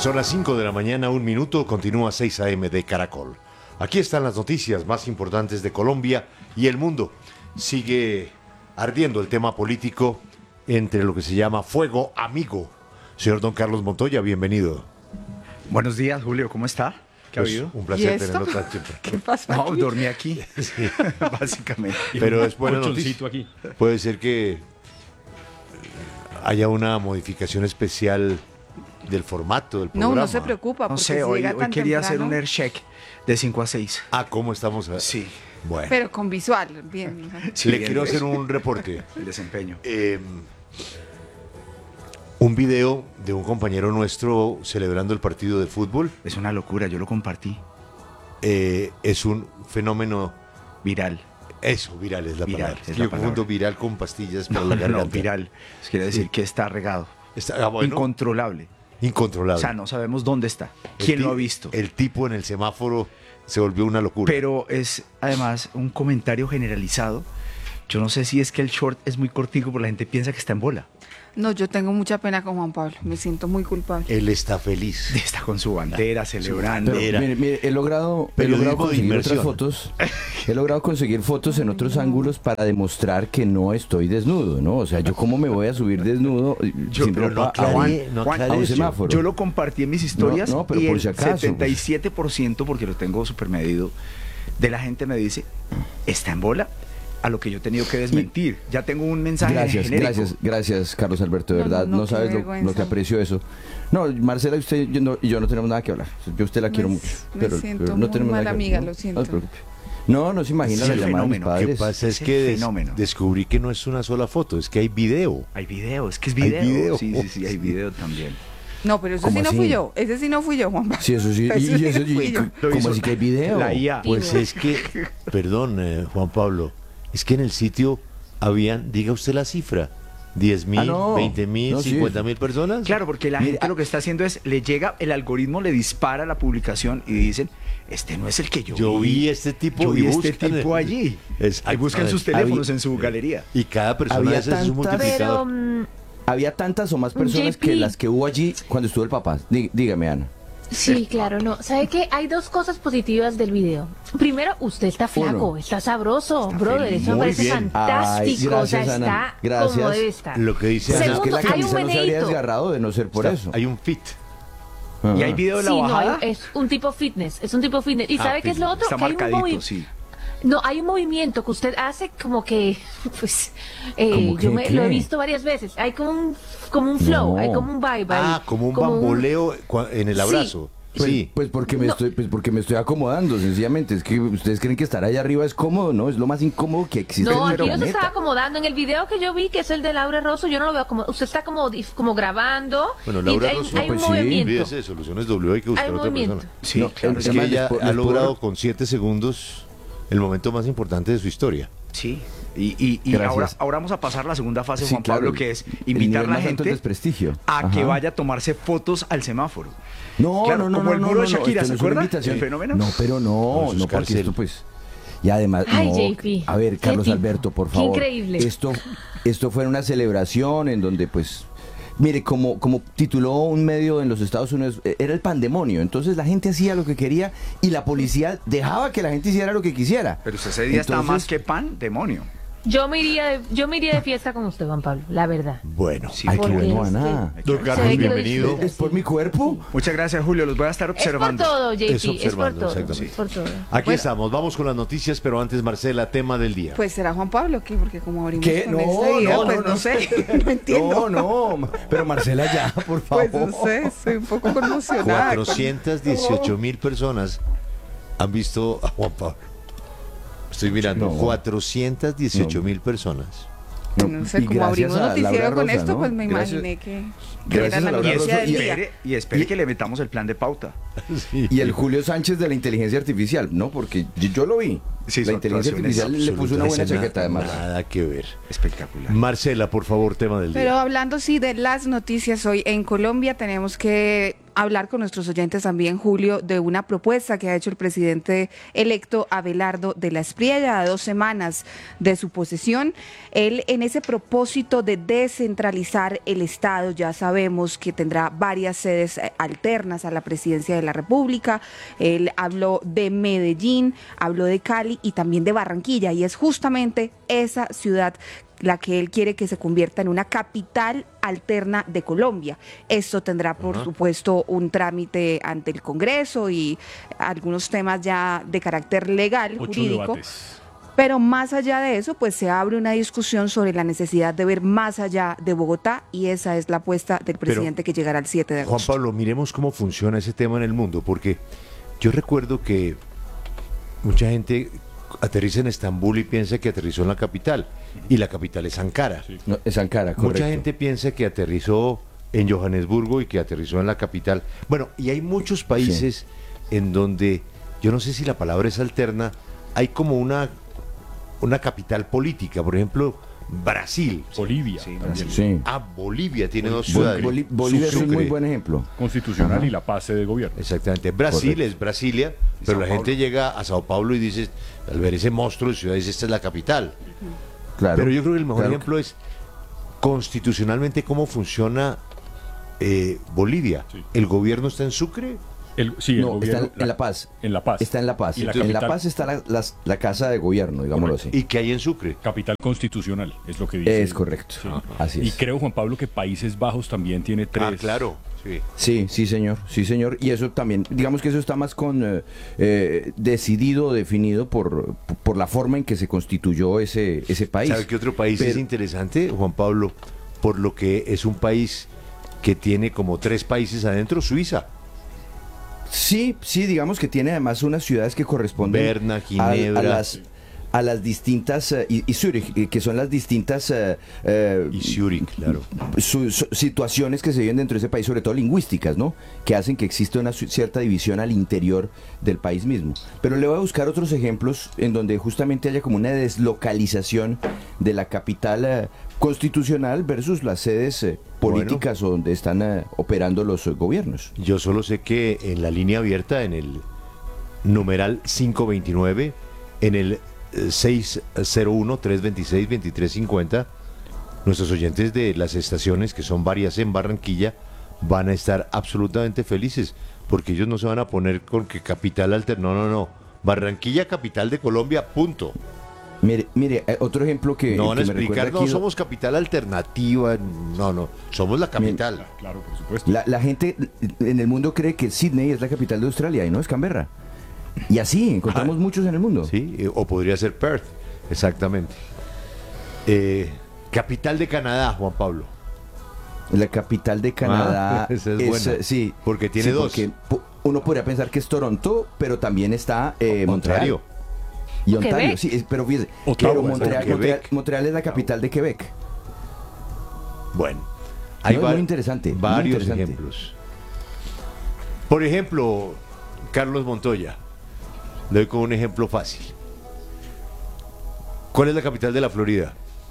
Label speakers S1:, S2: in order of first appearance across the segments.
S1: Son las 5 de la mañana, 1 minuto, continúa 6 a.m. de Caracol. Aquí están las noticias más importantes de Colombia y el mundo. Sigue ardiendo el tema político entre lo que se llama fuego amigo. Señor don Carlos Montoya, bienvenido.
S2: Buenos días, Julio, ¿cómo está? ¿Qué ha habido?
S1: Un placer tenerlo tan siempre.
S2: ¿Qué pasa? No, dormí aquí, sí. Básicamente.
S1: Pero es buena noticia.
S3: Aquí.
S1: Puede ser que haya una modificación especial del formato del programa.
S4: No se preocupa.
S2: No
S4: Porque
S2: sé,
S4: si
S2: hoy
S4: llega tan
S2: quería hacer
S4: temprano,
S2: un air check de 5 a 6.
S1: Ah, ¿cómo estamos?
S2: Sí.
S1: Bueno,
S4: Pero con visual, bien.
S2: Sí,
S1: le quiero hacer un reporte.
S2: El desempeño.
S1: Un video de un compañero nuestro celebrando el partido de fútbol.
S2: Es una locura, yo lo compartí.
S1: Es un fenómeno
S2: Viral.
S1: Eso, viral es la
S2: Viral,
S1: palabra.
S2: es
S1: Yo
S2: la
S1: confundo
S2: palabra.
S1: viral con pastillas para
S2: No,
S1: la
S2: no,
S1: garganta.
S2: no, viral. Eso quiere decir que está regado.
S1: Bueno,
S2: Incontrolable.
S1: incontrolable.
S2: O sea, no sabemos dónde está. ¿Quién lo ha visto?
S1: El tipo en el semáforo se volvió una locura.
S2: Pero es además un comentario generalizado. Yo no sé si es que el short es muy cortico, pero la gente piensa que está en bola.
S4: No, yo tengo mucha pena con Juan Pablo. Me siento muy culpable.
S1: Él está feliz.
S2: Está con su bandera, celebrando.
S1: bandera.
S5: Mire, he logrado
S1: Periodismo de
S5: conseguir
S1: inmersión.
S5: otras fotos. He logrado conseguir fotos en otros ángulos para demostrar que no estoy desnudo, ¿no? O sea, yo cómo me voy a subir desnudo sin
S1: pero no
S5: ropa
S1: aclare- no
S2: Juan,
S1: aclare
S5: a un
S1: eso.
S5: semáforo.
S2: Yo lo compartí en mis historias
S5: No, pero
S2: y
S5: por
S2: el
S5: si acaso,
S2: 77%, porque lo tengo súper medido, de la gente me dice, ¿está en bola? A lo que yo he tenido que desmentir. Ya tengo un mensaje genérico.
S5: Gracias, Carlos Alberto, de
S4: No,
S5: verdad.
S4: no,
S5: No,
S4: qué
S5: sabes lo
S4: vergüenza.
S5: que aprecio eso. No, Marcela, usted y yo no tenemos nada que hablar. Yo a usted la quiero
S4: Me-
S5: mucho.
S4: me siento
S5: no
S4: muy
S5: tenemos nada
S4: mala
S5: que
S4: amiga,
S5: hablar,
S4: lo
S5: ¿no?
S4: siento.
S5: No se preocupe. No se imagina
S2: Es
S5: la
S2: el
S5: llamada de mis
S2: fenómeno.
S1: Lo que
S5: padres.
S1: pasa es
S2: Es
S1: que
S2: el fenómeno.
S1: descubrí que no es una sola foto, es que hay video.
S2: Hay video, es que es
S1: Hay
S2: video.
S1: video.
S2: Sí, hay video también.
S4: No, pero eso
S5: ¿Cómo
S4: sí no
S5: así?
S4: fui yo. Ese sí no fui yo, Juan Pablo.
S5: Sí, eso sí.
S4: Ese
S5: Y eso,
S4: sí fui yo.
S2: Lo
S5: ¿Cómo
S2: hizo
S5: así que hay video?
S2: la IA.
S1: Pues es que, perdón, Juan Pablo, es que en el sitio habían, diga usted la cifra, 10.000,
S5: no.
S1: 20.000,
S5: No, sí.
S1: 50.000 personas.
S2: Claro, porque la
S5: Mira,
S2: gente lo que está haciendo es, le llega, el algoritmo le dispara la publicación y dicen, este no es el que
S1: Yo vi este tipo
S2: Yo
S1: y
S2: vi este
S1: buscan
S2: tipo
S1: el-
S2: allí.
S1: Exacto.
S2: Y buscan sus teléfonos en su galería.
S1: Y cada persona
S5: Había
S1: hace su
S5: tantas-
S1: multiplicador.
S5: Había tantas o más personas
S6: JP.
S5: que las que hubo allí cuando estuvo el papá. Dígame, Ana.
S6: Sí, claro, no. ¿Sabe qué? Hay dos cosas positivas del video. Primero, usted está flaco,
S5: Uno.
S6: está sabroso,
S2: Está
S6: brother.
S2: feliz.
S6: Eso me
S1: Muy
S6: parece
S1: bien.
S6: fantástico.
S5: Ay,
S6: o sea,
S5: gracias, Ana.
S6: está
S5: Gracias.
S6: como debe estar.
S1: Lo que dice
S5: Pero
S1: Ana,
S5: es que la
S6: Segundo, hay un
S5: camisa no se habría
S6: meneíto.
S5: desgarrado de no ser por eso.
S1: hay un fit.
S2: Y hay video de la
S6: Sí, no,
S2: bajada.
S6: es un tipo fitness, es un tipo fitness. ¿Y
S1: Ah,
S6: sabe qué es lo otro?
S2: Está
S6: Que hay un
S2: marcadito, sí.
S6: No, hay un movimiento que usted hace como que, pues,
S5: ¿Cómo
S6: yo
S5: qué?
S6: lo he
S5: ¿Qué?
S6: visto varias veces. Hay como un flow,
S5: No.
S6: hay como un vibe. hay
S1: Como un bamboleo en el
S6: Sí.
S1: abrazo. Sí.
S5: Pues porque
S6: No.
S5: porque me estoy acomodando, sencillamente. Es que ustedes creen que estar allá arriba es cómodo, ¿no? Es lo más incómodo que existe
S6: No,
S5: en el
S6: aquí no se
S5: planeta.
S6: estaba acomodando. En el video que yo vi, que es el de Laura Rosso, yo no lo veo como. Usted está como grabando.
S1: Bueno,
S6: y
S1: Laura
S6: hay,
S1: Rosso,
S6: hay
S5: pues
S6: un
S5: sí,
S6: movimiento.
S1: Olvídese de Soluciones W, hay que buscar
S6: Hay un
S1: otra
S6: movimiento.
S1: persona.
S2: Sí,
S5: No,
S2: claro,
S1: Es
S5: es
S1: que
S5: más,
S1: ella
S5: les
S1: ha
S5: puedo-
S1: logrado con 7 segundos el momento más importante de su historia.
S2: sí. Y
S5: Gracias.
S2: ahora vamos a pasar a la segunda fase,
S5: Sí,
S2: Juan
S5: claro,
S2: Pablo, que es
S5: el
S2: invitar a
S5: nivel
S2: la
S5: más alto
S2: gente
S5: es desprestigio.
S2: a que
S5: Ajá.
S2: vaya a tomarse fotos al semáforo.
S5: No,
S2: Claro,
S5: no,
S2: como el muro de
S5: no,
S2: Shakira,
S5: esto
S2: ¿se
S5: no es una
S2: acuerda?
S5: invitación.
S2: ¿El fenómeno?
S5: No, pero
S1: No, eso es
S5: no, porque
S1: cárcel.
S5: esto pues... Y además,
S6: Ay,
S5: no,
S6: JP,
S5: a ver,
S6: qué
S5: Carlos
S6: tipo,
S5: Alberto, por
S6: qué
S5: favor.
S6: increíble.
S5: Esto fue una celebración en donde pues... Mire, como tituló un medio en los Estados Unidos, era el pandemonio. Entonces la gente hacía lo que quería y la policía dejaba que la gente hiciera lo que quisiera.
S2: Pero usted ese día está
S5: Entonces-
S2: más que pan, demonio.
S6: Yo me iría de fiesta con usted, Juan Pablo, la verdad.
S1: Bueno,
S2: Sí,
S5: Ay, qué
S6: porque
S5: bueno,
S6: es que-
S5: Ana.
S1: don
S6: Se
S1: Carlos,
S6: ve que lo
S1: bienvenido.
S6: disfruta.
S5: ¿Es por mi cuerpo?
S2: Muchas gracias, Julio. Los voy a estar observando.
S6: Es por todo, JP,
S1: Es
S6: es por
S1: observando,
S6: todo.
S1: exactamente.
S6: Es por todo.
S1: Aquí
S4: Bueno.
S1: estamos, vamos con las noticias, pero antes, Marcela, tema del día.
S4: Pues será Juan Pablo, ¿qué? Porque como abrimos
S5: ¿Qué?
S4: con
S5: No,
S4: este día,
S5: no,
S4: pues
S5: no,
S4: no,
S5: no.
S4: sé, no entiendo.
S5: No, pero Marcela ya, por favor.
S4: Pues no sé, estoy un poco conmocionada.
S1: 418.000 personas han visto a Juan Pablo. Estoy mirando,
S5: No.
S1: 418.000 personas.
S4: No sé,
S5: Y
S4: como
S5: gracias
S4: abrimos
S5: a
S4: noticiero
S5: Laura
S4: con
S5: Rosa,
S4: esto,
S5: ¿no?
S4: pues me
S5: Gracias-
S4: imaginé que
S5: gracias
S4: era la
S5: a Laura
S4: noticia
S5: Rosa
S4: del
S5: y
S4: día.
S2: Espere que le metamos el plan de pauta.
S5: Y el Julio Sánchez de la inteligencia artificial, ¿no? Porque yo lo vi.
S2: Sí,
S5: la
S2: su
S5: inteligencia
S2: actuación es
S5: artificial le puso una buena chaqueta además.
S1: Nada que ver.
S2: Espectacular.
S1: Marcela, por favor, tema del
S4: Pero
S1: día.
S4: hablando sí de las noticias hoy en Colombia, tenemos que hablar con nuestros oyentes también, Julio, de una propuesta que ha hecho el presidente electo Abelardo de la Espriella a 2 semanas de su posesión. Él, en ese propósito de descentralizar el Estado, ya sabemos que tendrá varias sedes alternas a la presidencia de la República. Él habló de Medellín, habló de Cali y también de Barranquilla, y es justamente esa ciudad la que él quiere que se convierta en una capital alterna de Colombia. Esto tendrá, por supuesto, un trámite ante el Congreso y algunos temas ya de carácter legal,
S3: 8
S4: jurídico.
S3: debates.
S4: Pero más allá de eso, pues se abre una discusión sobre la necesidad de ver más allá de Bogotá, y esa es la apuesta del presidente que llegará el 7 de
S1: Juan
S4: agosto.
S1: Pablo, miremos cómo funciona ese tema en el mundo, porque yo recuerdo que mucha gente aterriza en Estambul y piensa que aterrizó en la capital, y la capital es Ankara.
S5: No, es Ankara, correcto.
S1: Mucha gente piensa que aterrizó en Johannesburgo y que aterrizó en la capital. Bueno, y hay muchos países en donde, yo no sé si la palabra es alterna, hay como una capital política. Por ejemplo, Brasil.
S3: Bolivia.
S2: Sí,
S3: también.
S5: Sí.
S1: Bolivia tiene 2 ciudades.
S5: Bolivia es un
S1: Sucre.
S5: muy buen ejemplo.
S3: Constitucional y La Paz sede de gobierno.
S1: Exactamente. Brasil
S5: Correcto.
S1: es Brasilia, pero la gente llega a Sao Paulo y dice, al ver ese monstruo de ciudad, dice, esta es la capital.
S5: Claro.
S1: Pero yo creo que el mejor
S5: Claro.
S1: ejemplo es constitucionalmente cómo funciona Bolivia.
S3: Sí.
S1: ¿El gobierno está en Sucre?
S3: Sí, el
S5: No,
S3: gobierno,
S5: está en La Paz.
S3: En La Paz.
S5: Está en La Paz.
S3: Y la
S5: En La
S3: capital-
S5: Paz está la casa de gobierno, digámoslo así.
S1: ¿Y qué hay en Sucre?
S3: Capital constitucional, es lo que dice.
S5: Es correcto.
S3: Sí.
S5: Así
S3: Y
S5: es.
S3: creo, Juan Pablo, que Países Bajos también tiene 3.
S1: Ah, claro. Sí.
S5: Sí, sí, señor. Sí, señor. Y eso también, digamos que eso está más decidido, definido por la forma en que se constituyó ese país.
S1: ¿Sabe qué otro país es
S5: Pero-
S1: interesante, Juan Pablo? Por lo que es un país que tiene como 3 países adentro, Suiza.
S5: Sí, sí, digamos que tiene además unas ciudades que corresponden
S1: Berna, Ginebra.
S5: a las distintas, y Zúrich, que son las distintas
S1: Y Zurich, claro.
S5: situaciones que se viven dentro de ese país, sobre todo lingüísticas, ¿no? Que hacen que exista una cierta división al interior del país mismo. Pero le voy a buscar otros ejemplos en donde justamente haya como una deslocalización de la capital constitucional versus las sedes políticas o donde están operando los gobiernos.
S1: Yo solo sé que en la línea abierta, en el numeral 529, en el 601-326-2350, nuestros oyentes de las estaciones, que son varias en Barranquilla, van a estar absolutamente felices, porque ellos no se van a poner con que capital alterna. No. Barranquilla, capital de Colombia, punto.
S5: Mire, otro ejemplo que,
S1: No van a
S5: que me recuerda
S1: explicar, no
S5: aquí,
S1: somos capital alternativa, no, somos la capital.
S3: Claro, por supuesto.
S5: la gente en el mundo cree que Sydney es la capital de Australia y no es Canberra. Y así encontramos muchos en el mundo.
S1: Sí, o podría ser Perth, exactamente. Capital de Canadá, Juan Pablo.
S5: La capital de Canadá
S1: esa es buena,
S5: sí,
S1: porque tiene dos.
S5: porque uno podría pensar que es Toronto, pero también está Montreal.
S1: Ontario.
S5: Y
S6: O
S5: Ontario,
S6: Quebec.
S5: sí, pero fíjese,
S3: Ottawa,
S5: pero
S1: Quebec.
S5: Montreal es la capital de Quebec.
S1: Bueno, hay
S5: No, es muy interesante, muy
S1: varios
S5: interesante.
S1: ejemplos. Por ejemplo, Carlos Montoya. Le doy con un ejemplo fácil. ¿Cuál es la capital de la Florida?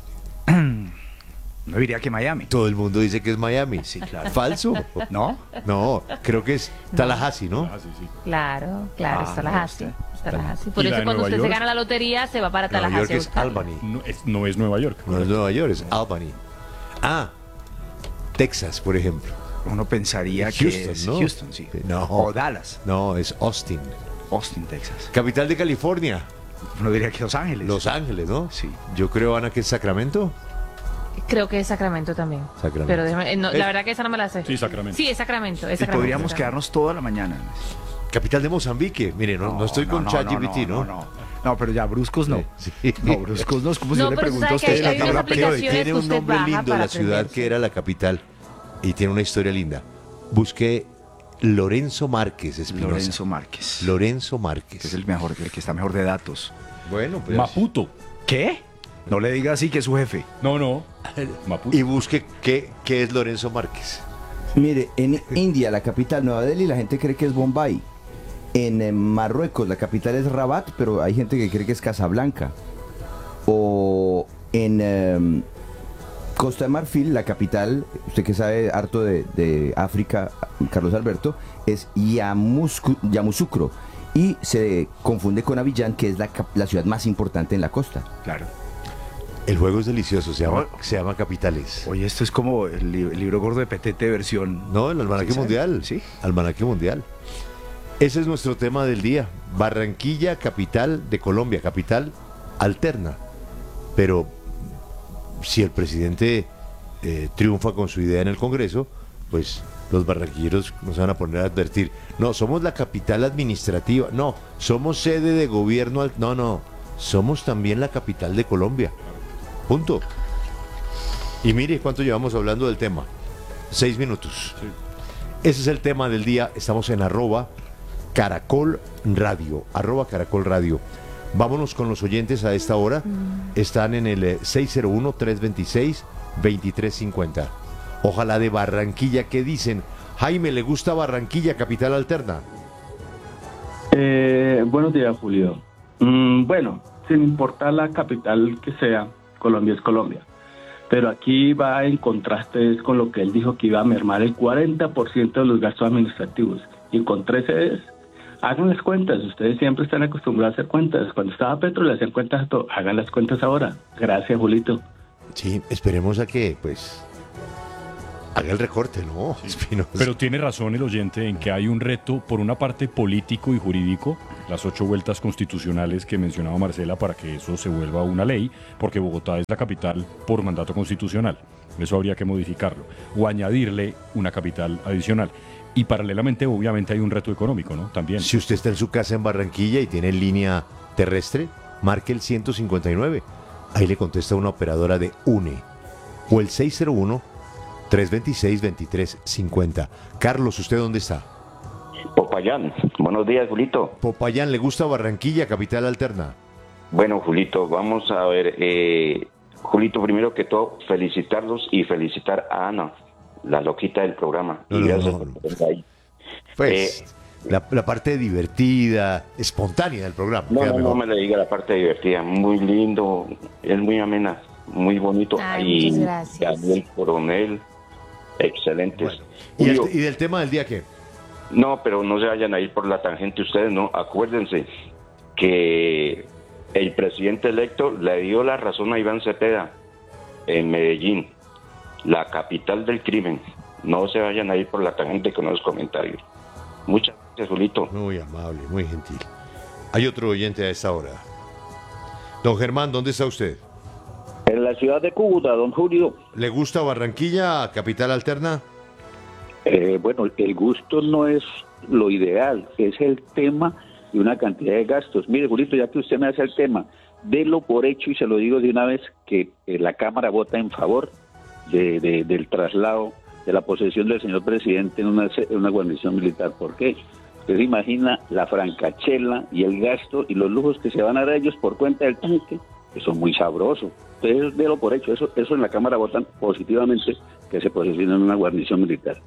S2: No diría que Miami.
S1: Todo el mundo dice que es Miami.
S2: Sí, claro.
S1: ¿Falso?
S2: ¿No?
S1: No, creo que es Tallahassee, ¿no?
S3: Ah, sí, sí.
S6: Claro,
S2: Ah,
S6: es Tallahassee. Es Tallahassee. Por
S3: ¿Y la
S6: eso
S3: de
S6: cuando
S3: Nueva
S6: usted se
S3: York?
S6: gana la lotería se va para
S1: Nueva
S6: Tallahassee.
S1: York es
S6: a buscarla.
S1: Albany.
S3: No es Nueva York.
S1: No es Nueva York, es Albany. Ah, Texas, por ejemplo.
S2: Uno pensaría que
S1: Houston,
S2: es
S1: ¿no?
S2: Houston, sí.
S1: No.
S2: O Dallas,
S1: No, es Austin.
S2: Austin, Texas.
S1: Capital de California,
S2: Uno diría que Los Ángeles.
S1: Los Ángeles, ¿no?
S2: Sí.
S1: Yo creo, Ana, que es Sacramento.
S6: Creo que es Sacramento también.
S1: Sacramento.
S6: Pero la verdad que esa no me la sé.
S3: Sí, Sacramento.
S6: Sí, es Sacramento. Es
S2: Y
S6: Sacramento.
S2: podríamos quedarnos toda la mañana.
S1: Capital de Mozambique. Mire, no estoy con ChatGPT, ¿no?
S2: No, pero ya bruscos no.
S1: Sí.
S2: No, bruscos no. Es como si
S6: No,
S2: yo le
S6: pero
S2: pregunto a
S6: sabe que
S2: usted
S6: hay
S2: la
S6: unas
S2: tabla periódica.
S6: aplicaciones
S1: Tiene
S6: que
S1: un
S6: usted
S1: nombre
S6: baja
S1: lindo
S6: para
S1: la ciudad
S6: aprenderse.
S1: que era la capital y tiene una historia linda. Busqué Lorenzo Márquez, Espinosa.
S2: Lorenzo Márquez.
S1: Lorenzo Márquez.
S2: Que es el mejor, el que está mejor de datos.
S1: Bueno, pues.
S3: Maputo.
S2: ¿Qué? No le diga así que es su jefe.
S3: No. Maputo.
S1: Y busque qué es Lorenzo Márquez.
S5: Mire, en India, la capital, Nueva Delhi, la gente cree que es Bombay. En Marruecos, la capital es Rabat, pero hay gente que cree que es Casablanca. O en Costa de Marfil, la capital, usted que sabe harto de África, Carlos Alberto, es Yamoussoukro y se confunde con Abiyán, que es la ciudad más importante en la costa.
S2: Claro.
S1: El juego es delicioso, se llama Capitales.
S2: Oye, esto es como el libro gordo de Petete versión...
S1: No, el almanaque
S2: ¿Sí,
S1: mundial.
S2: sí?
S1: Almanaque mundial. Ese es nuestro tema del día. Barranquilla, capital de Colombia, capital alterna. Pero si el presidente triunfa con su idea en el Congreso, pues los barranquilleros nos van a poner a advertir, no, somos la capital administrativa, no, somos sede de gobierno, no, somos también la capital de Colombia. Punto. Y mire cuánto llevamos hablando del tema. 6 minutos.
S3: Sí.
S1: Ese es el tema del día. Estamos en @Caracol Radio. @Caracol Radio. Vámonos con los oyentes a esta hora. Están en el 601-326-2350. Ojalá de Barranquilla. ¿Qué dicen? Jaime, ¿le gusta Barranquilla, capital alterna?
S7: Buenos días, Julio. Bueno, sin importar la capital que sea, Colombia es Colombia. Pero aquí va en contraste con lo que él dijo, que iba a mermar el 40% de los gastos administrativos. Y con 3 sedes, hagan las cuentas. Ustedes siempre están acostumbrados a hacer cuentas. Cuando estaba Petro le hacían cuentas a todo. Hagan las cuentas ahora. Gracias, Julito.
S1: Sí, esperemos a que, pues, haga el recorte, ¿no? Espinosa.
S3: Pero tiene razón el oyente en que hay un reto, por una parte político y jurídico, las 8 vueltas constitucionales que mencionaba Marcela para que eso se vuelva una ley, porque Bogotá es la capital por mandato constitucional. Eso habría que modificarlo o añadirle una capital adicional. Y paralelamente, obviamente, hay un reto económico, ¿no? También.
S1: Si usted está en su casa en Barranquilla y tiene línea terrestre, marque el 159. Ahí le contesta una operadora de UNE. O el 601-326-2350. Carlos, ¿usted dónde está?
S8: Popayán. Buenos días, Julito.
S1: Popayán, ¿le gusta Barranquilla, capital alterna?
S8: Bueno, Julito, vamos a ver. Julito, primero que todo, felicitarlos y felicitar a Ana, la loquita del programa.
S1: No,
S8: y
S1: no,
S8: gracias
S1: no,
S8: por
S1: no.
S8: estar ahí.
S1: Pues, la parte divertida, espontánea del programa.
S8: No,
S1: queda
S8: no,
S1: mejor.
S8: no me le diga la parte divertida. Muy lindo, es muy amena, muy bonito.
S6: Ay, muchas gracias.
S8: Daniel Coronel, excelentes.
S1: Bueno,
S8: Julio,
S1: ¿y del tema del día qué?
S8: no, pero no se vayan a ir por la tangente ustedes, ¿no? Acuérdense que el presidente electo le dio la razón a Iván Cepeda en Medellín, la capital del crimen. No se vayan a ir por la tangente con los comentarios. Muchas gracias, Julito.
S1: Muy amable, muy gentil. Hay otro oyente a esta hora. Don Germán, ¿dónde está usted?
S9: En la ciudad de Cúcuta, don Julio.
S1: ¿Le gusta Barranquilla, capital alterna?
S9: Bueno, el gusto no es lo ideal, es el tema de una cantidad de gastos. Mire, Julito, ya que usted me hace el tema, délo por hecho y se lo digo de una vez que la Cámara vota en favor del traslado, de la posesión del señor presidente en una guarnición militar. ¿Por qué? Usted se imagina la francachela y el gasto y los lujos que se van a dar ellos por cuenta del tanque, que son muy sabrosos. Entonces, délo por hecho, eso en la Cámara votan positivamente que se posesione en una guarnición militar.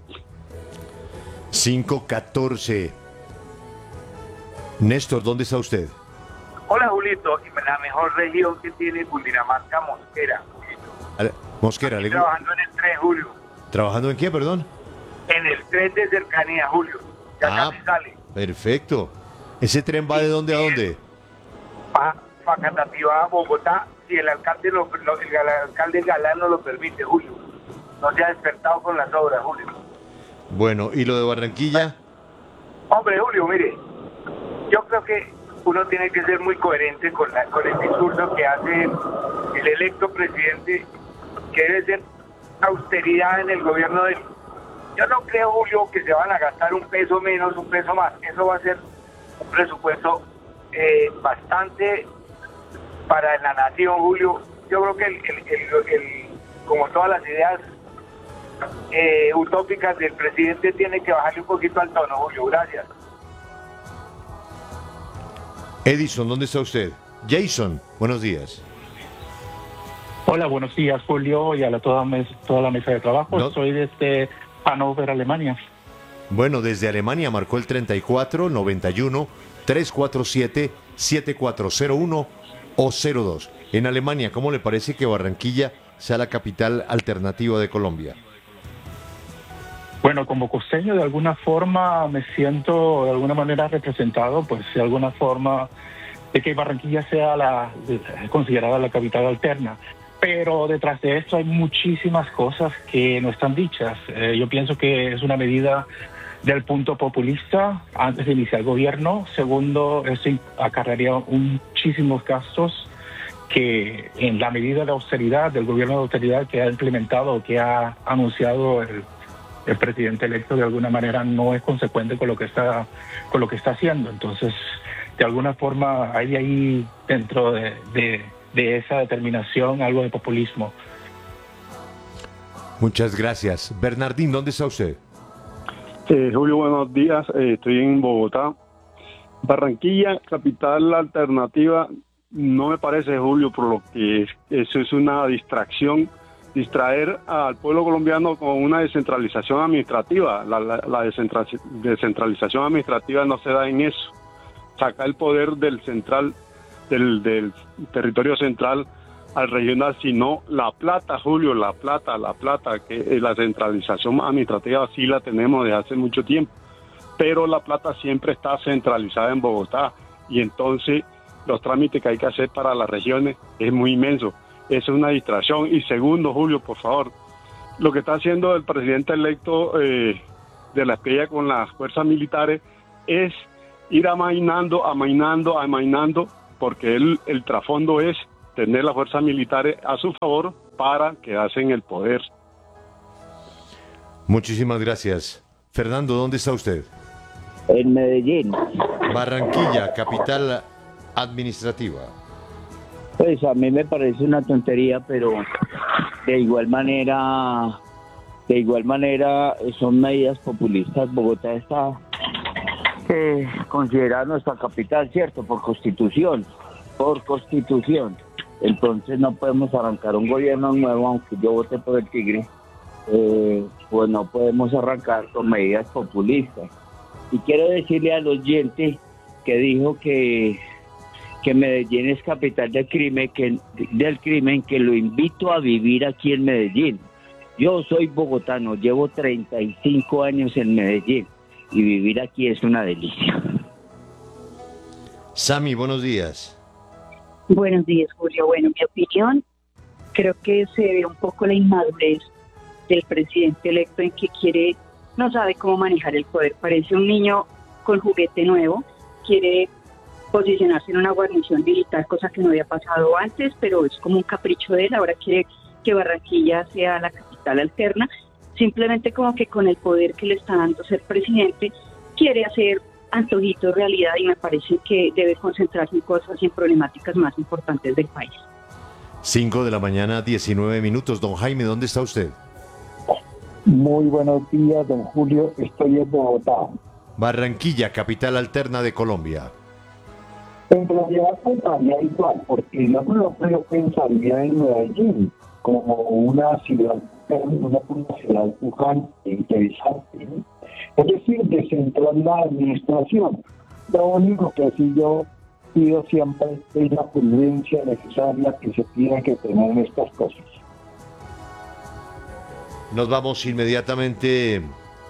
S1: 514. Néstor, ¿dónde está usted?
S10: Hola, Julito, la mejor región que tiene Cundinamarca, Mosquera, Julito.
S1: Mosquera,
S10: Estoy trabajando en el tren, Julio.
S1: ¿Trabajando en qué, perdón?
S10: En el tren de cercanía, Julio. Ya casi sale.
S1: Perfecto. ¿Ese tren va de dónde a dónde?
S10: Facatativá, Bogotá, si el alcalde el alcalde Galán no lo permite, Julio. No se ha despertado con las obras, Julio.
S1: Bueno, ¿y lo de Barranquilla?
S10: Hombre, Julio, mire, yo creo que uno tiene que ser muy coherente con el discurso que hace el electo presidente, que debe ser austeridad en el gobierno de él. Yo no creo, Julio, que se van a gastar un peso menos, un peso más. Eso va a ser un presupuesto bastante para la nación, Julio. Yo creo que como todas las ideas utópicas del presidente, tiene que bajarle un poquito al tono, Julio. Gracias.
S1: Edison, ¿dónde está usted? Jason, buenos días.
S11: Hola, buenos días, Julio, y a toda la mesa de trabajo.
S1: No.
S11: Soy desde Hannover, Alemania.
S1: Bueno, desde Alemania marcó el 34 91 347 7401 o 02. En Alemania, ¿cómo le parece que Barranquilla sea la capital alternativa de Colombia?
S11: Bueno, como costeño de alguna forma me siento de alguna manera representado, pues de alguna forma de que Barranquilla sea considerada la capital alterna. Pero detrás de esto hay muchísimas cosas que no están dichas. Yo pienso que es una medida del punto populista antes de iniciar el gobierno. Segundo, eso acarrearía muchísimos gastos que en la medida de austeridad, del gobierno de austeridad que ha implementado, que ha anunciado el presidente electo, de alguna manera no es consecuente con lo que está haciendo. Entonces, de alguna forma hay ahí dentro de esa determinación algo de populismo.
S1: Muchas gracias. Bernardín, ¿dónde está usted?
S12: Julio, buenos días. Estoy en Bogotá. Barranquilla, capital alternativa, no me parece, Julio, por lo que eso es una distracción, distraer al pueblo colombiano con una descentralización administrativa. La descentralización administrativa no se da en eso. Sacar el poder del territorio central al regional, sino la plata, Julio, la plata, que la centralización administrativa sí la tenemos desde hace mucho tiempo, pero la plata siempre está centralizada en Bogotá, y entonces los trámites que hay que hacer para las regiones es muy inmenso. Eso es una distracción. Y segundo, Julio, por favor, lo que está haciendo el presidente electo de la Espriella con las fuerzas militares es ir amainando, porque el trasfondo es tener las fuerzas militares a su favor para quedarse en el poder.
S1: Muchísimas gracias. Fernando, ¿dónde está usted?
S13: En Medellín.
S1: Barranquilla, capital administrativa.
S13: Pues a mí me parece una tontería, pero de igual manera son medidas populistas. Bogotá está considerada nuestra capital, ¿cierto? Por constitución. Entonces no podemos arrancar un gobierno nuevo, aunque yo vote por el Tigre, pues no podemos arrancar con medidas populistas. Y quiero decirle al oyente que dijo que Medellín es capital del crimen, que lo invito a vivir aquí en Medellín. Yo soy bogotano, llevo 35 años en Medellín y vivir aquí es una delicia.
S1: Sami, buenos días.
S14: Buenos días, Julio. Bueno, mi opinión, creo que se ve un poco la inmadurez del presidente electo en que no sabe cómo manejar el poder. Parece un niño con juguete nuevo, quiere posicionarse en una guarnición militar, cosa que no había pasado antes, pero es como un capricho de él. Ahora quiere que Barranquilla sea la capital alterna, simplemente como que con el poder que le está dando ser presidente, quiere hacer antojitos realidad, y me parece que debe concentrarse en cosas y en problemáticas más importantes del país.
S1: 5 de la mañana, 19 minutos. Don Jaime, ¿dónde está usted?
S15: Muy buenos días, don Julio. Estoy en Bogotá.
S1: Barranquilla, capital alterna de Colombia.
S15: En realidad pensaría igual, porque yo pensaría en Medellín como una ciudad pujante, interesante, es decir, descentralizar la administración. Lo único que sí yo pido siempre es la prudencia necesaria que se tiene que tener en estas cosas.
S1: Nos vamos inmediatamente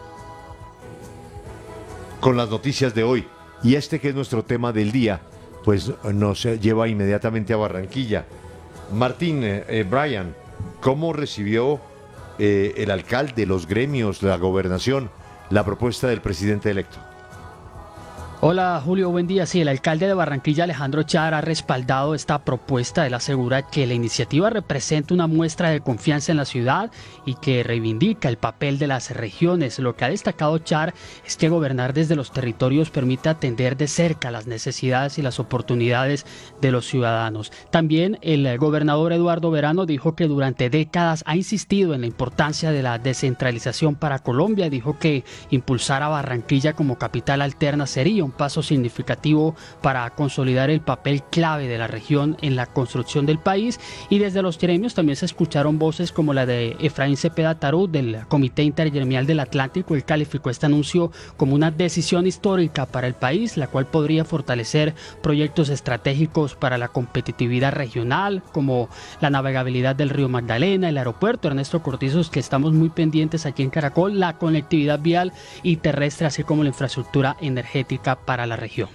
S1: con las noticias de hoy. Y que es nuestro tema del día, pues nos lleva inmediatamente a Barranquilla. Martín, Brian, ¿cómo recibió el alcalde, los gremios, la gobernación, la propuesta del presidente electo?
S16: Hola Julio, buen día. Sí, el alcalde de Barranquilla, Alejandro Char, ha respaldado esta propuesta. Él asegura que la iniciativa representa una muestra de confianza en la ciudad y que reivindica el papel de las regiones. Lo que ha destacado Char es que gobernar desde los territorios permite atender de cerca las necesidades y las oportunidades de los ciudadanos. También el gobernador Eduardo Verano dijo que durante décadas ha insistido en la importancia de la descentralización para Colombia. Dijo que impulsar a Barranquilla como capital alterna sería un un paso significativo para consolidar el papel clave de la región en la construcción del país. Y desde los gremios también se escucharon voces como la de Efraín Cepeda Tarú del Comité Intergremial del Atlántico. Él calificó este anuncio como una decisión histórica para el país, la cual podría fortalecer proyectos estratégicos para la competitividad regional, como la navegabilidad del río Magdalena, el aeropuerto Ernesto Cortizos, que estamos muy pendientes aquí en Caracol, la conectividad vial y terrestre, así como la infraestructura energética para la región.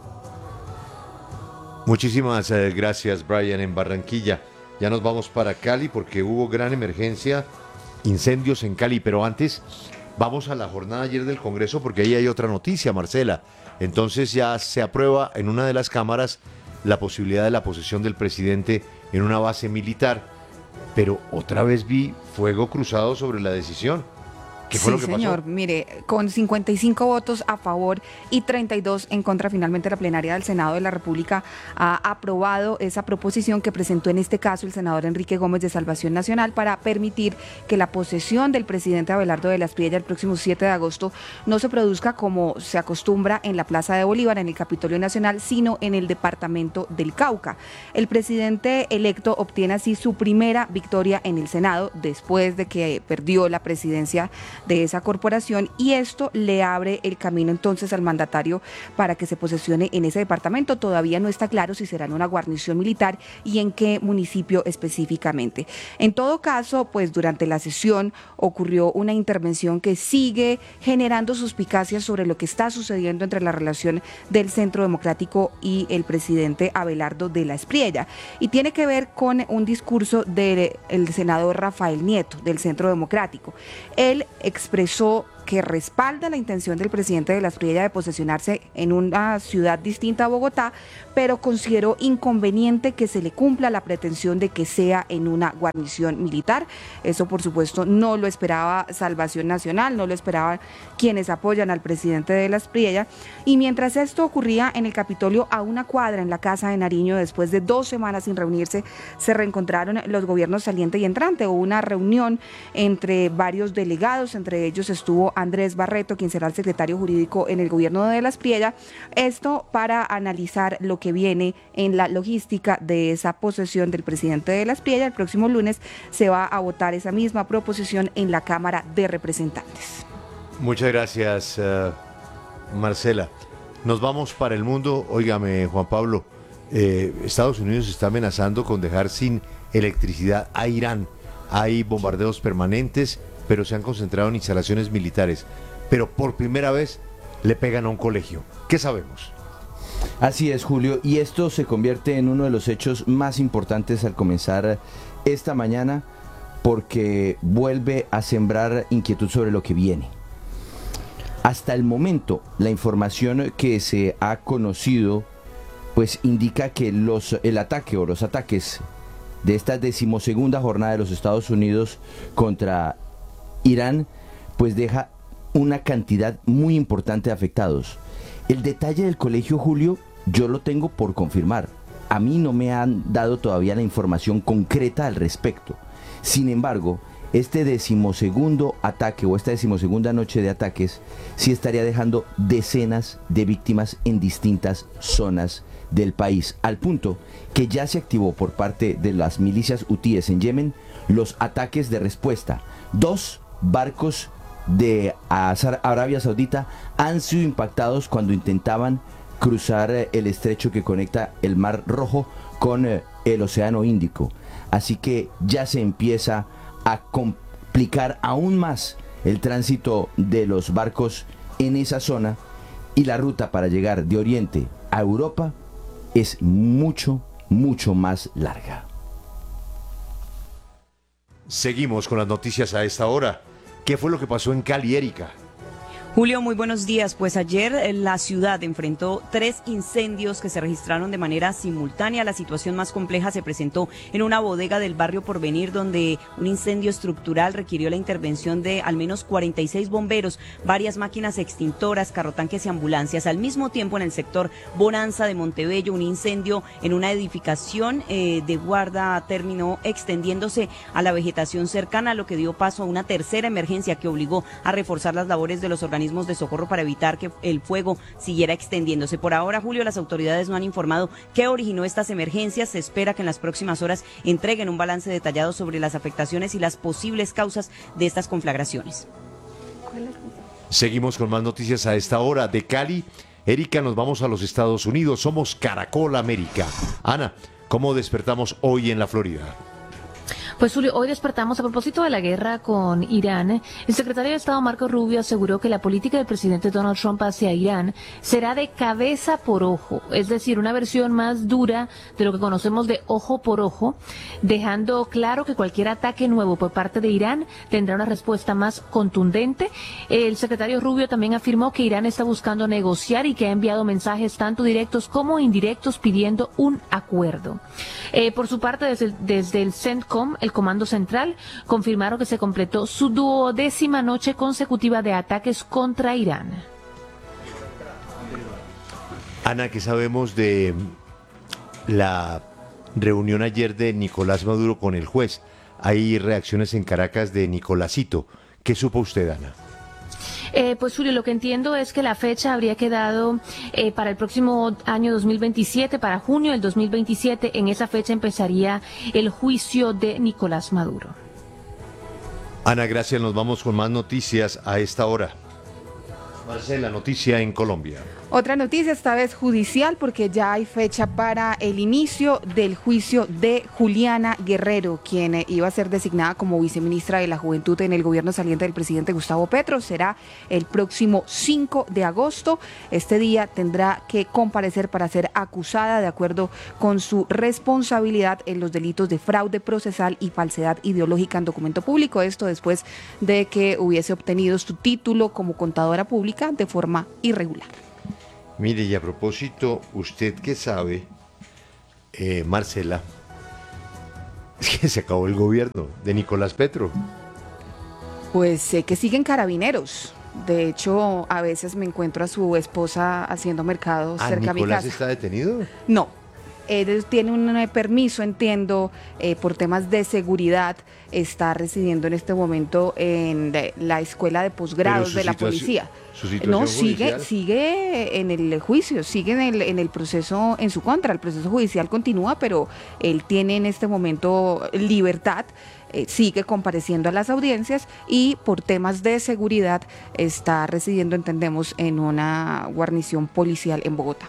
S1: Muchísimas gracias, Brian, en Barranquilla. Ya nos vamos para Cali porque hubo gran emergencia, incendios en Cali, pero antes vamos a la jornada ayer del Congreso porque ahí hay otra noticia, Marcela. Entonces ya se aprueba en una de las cámaras la posibilidad de la posesión del presidente en una base militar, pero otra vez vi fuego cruzado sobre la decisión. ¿Qué fue lo que pasó?
S4: Sí, señor. Mire, con 55 votos a favor y 32 en contra, finalmente la plenaria del Senado de la República ha aprobado esa proposición que presentó en este caso el senador Enrique Gómez de Salvación Nacional para permitir que la posesión del presidente Abelardo de la Espriella el próximo 7 de agosto no se produzca como se acostumbra en la Plaza de Bolívar, en el Capitolio Nacional, sino en el departamento del Cauca. El presidente electo obtiene así su primera victoria en el Senado después de que perdió la presidencia de esa corporación, y esto le abre el camino entonces al mandatario para que se posesione en ese departamento. Todavía no está claro si será en una guarnición militar y en qué municipio específicamente. En todo caso, pues durante la sesión ocurrió una intervención que sigue generando suspicacias sobre lo que está sucediendo entre la relación del Centro Democrático y el presidente Abelardo de la Espriella, y tiene que ver con un discurso del senador Rafael Nieto del Centro Democrático. Él expresó que respalda la intención del presidente de la Espriella de posesionarse en una ciudad distinta a Bogotá, pero consideró inconveniente que se le cumpla la pretensión de que sea en una guarnición militar. Eso, por supuesto, no lo esperaba Salvación Nacional, no lo esperaban quienes apoyan al presidente de la Espriella. Y mientras esto ocurría en el Capitolio, a una cuadra en la Casa de Nariño, después de 2 semanas sin reunirse, se reencontraron los gobiernos saliente y entrante. Hubo una reunión entre varios delegados, entre ellos estuvo Andrés Barreto, quien será el secretario jurídico en el gobierno de la Espriella, esto para analizar lo que viene en la logística de esa posesión del presidente de la Espriella. El próximo lunes se va a votar esa misma proposición en la Cámara de Representantes.
S1: Muchas gracias, Marcela. Nos vamos para el mundo. Óigame, Juan Pablo, Estados Unidos está amenazando con dejar sin electricidad a Irán. Hay bombardeos permanentes, pero se han concentrado en instalaciones militares. Pero por primera vez le pegan a un colegio. ¿Qué sabemos?
S5: Así es, Julio, y esto se convierte en uno de los hechos más importantes al comenzar esta mañana, porque vuelve a sembrar inquietud sobre lo que viene. Hasta el momento, la información que se ha conocido pues indica que el ataque o los ataques de esta 12ª jornada de los Estados Unidos contra Irán pues deja una cantidad muy importante de afectados. El detalle del colegio, Julio, yo lo tengo por confirmar. A mí no me han dado todavía la información concreta al respecto. Sin embargo, este 12º ataque o esta 12ª noche de ataques sí estaría dejando decenas de víctimas en distintas zonas del país, al punto que ya se activó por parte de las milicias hutíes en Yemen los ataques de respuesta. 2 barcos de Arabia Saudita han sido impactados cuando intentaban cruzar el estrecho que conecta el Mar Rojo con el Océano Índico. Así que ya se empieza a complicar aún más el tránsito de los barcos en esa zona, y la ruta para llegar de Oriente a Europa es mucho más larga.
S1: Seguimos con las noticias a esta hora. ¿Qué fue lo que pasó en Cali, Erika?
S17: Julio, muy buenos días. Pues ayer la ciudad enfrentó 3 incendios que se registraron de manera simultánea. La situación más compleja se presentó en una bodega del barrio Porvenir, donde un incendio estructural requirió la intervención de al menos 46 bomberos, varias máquinas extintoras, carrotanques y ambulancias. Al mismo tiempo, en el sector Bonanza de Montebello, un incendio en una edificación de guarda terminó extendiéndose a la vegetación cercana, lo que dio paso a una tercera emergencia que obligó a reforzar las labores de los organismos mecanismos de socorro para evitar que el fuego siguiera extendiéndose. Por ahora, Julio, las autoridades no han informado qué originó estas emergencias. Se espera que en las próximas horas entreguen un balance detallado sobre las afectaciones y las posibles causas de estas conflagraciones.
S1: Seguimos con más noticias a esta hora. De Cali, Erika, nos vamos a los Estados Unidos. Somos Caracol América. Ana, ¿cómo despertamos hoy en la Florida?
S6: Pues Julio, hoy despertamos a propósito de la guerra con Irán. El secretario de Estado Marco Rubio aseguró que la política del presidente Donald Trump hacia Irán será de cabeza por ojo, es decir, una versión más dura de lo que conocemos de ojo por ojo, dejando claro que cualquier ataque nuevo por parte de Irán tendrá una respuesta más contundente. El secretario Rubio también afirmó que Irán está buscando negociar y que ha enviado mensajes tanto directos como indirectos pidiendo un acuerdo. Por su parte, desde el CENTCOM, el Comando Central, confirmaron que se completó su 12ª noche consecutiva de ataques contra Irán.
S1: Ana, ¿qué sabemos de la reunión ayer de Nicolás Maduro con el juez? Hay reacciones en Caracas de Nicolásito. ¿Qué supo usted, Ana?
S6: Pues Julio, lo que entiendo es que la fecha habría quedado para el próximo año 2027, para junio del 2027. En esa fecha empezaría el juicio de Nicolás Maduro.
S1: Ana, gracias. Nos vamos con más noticias a esta hora. Marcela, noticia en Colombia.
S4: Otra noticia, esta vez judicial, porque ya hay fecha para el inicio del juicio de Juliana Guerrero, quien iba a ser designada como viceministra de la Juventud en el gobierno saliente del presidente Gustavo Petro. Será el próximo 5 de agosto. Este día tendrá que comparecer para ser acusada de acuerdo con su responsabilidad en los delitos de fraude procesal y falsedad ideológica en documento público. Esto después de que hubiese obtenido su título como contadora pública de forma irregular.
S1: Mire, y a propósito, ¿usted qué sabe, Marcela? Es que se acabó el gobierno de Nicolás Petro.
S4: Pues sé que siguen carabineros. De hecho, a veces me encuentro a su esposa haciendo mercado cerca a mi casa.
S1: ¿Nicolás está detenido?
S4: No. Él tiene un permiso, entiendo, por temas de seguridad. Está residiendo en este momento en la escuela de posgrados de la policía. No, sigue en el juicio, sigue en el proceso en su contra. El proceso judicial continúa, pero él tiene en este momento libertad. Sigue compareciendo a las audiencias y por temas de seguridad está residiendo, entendemos, en una guarnición policial en Bogotá.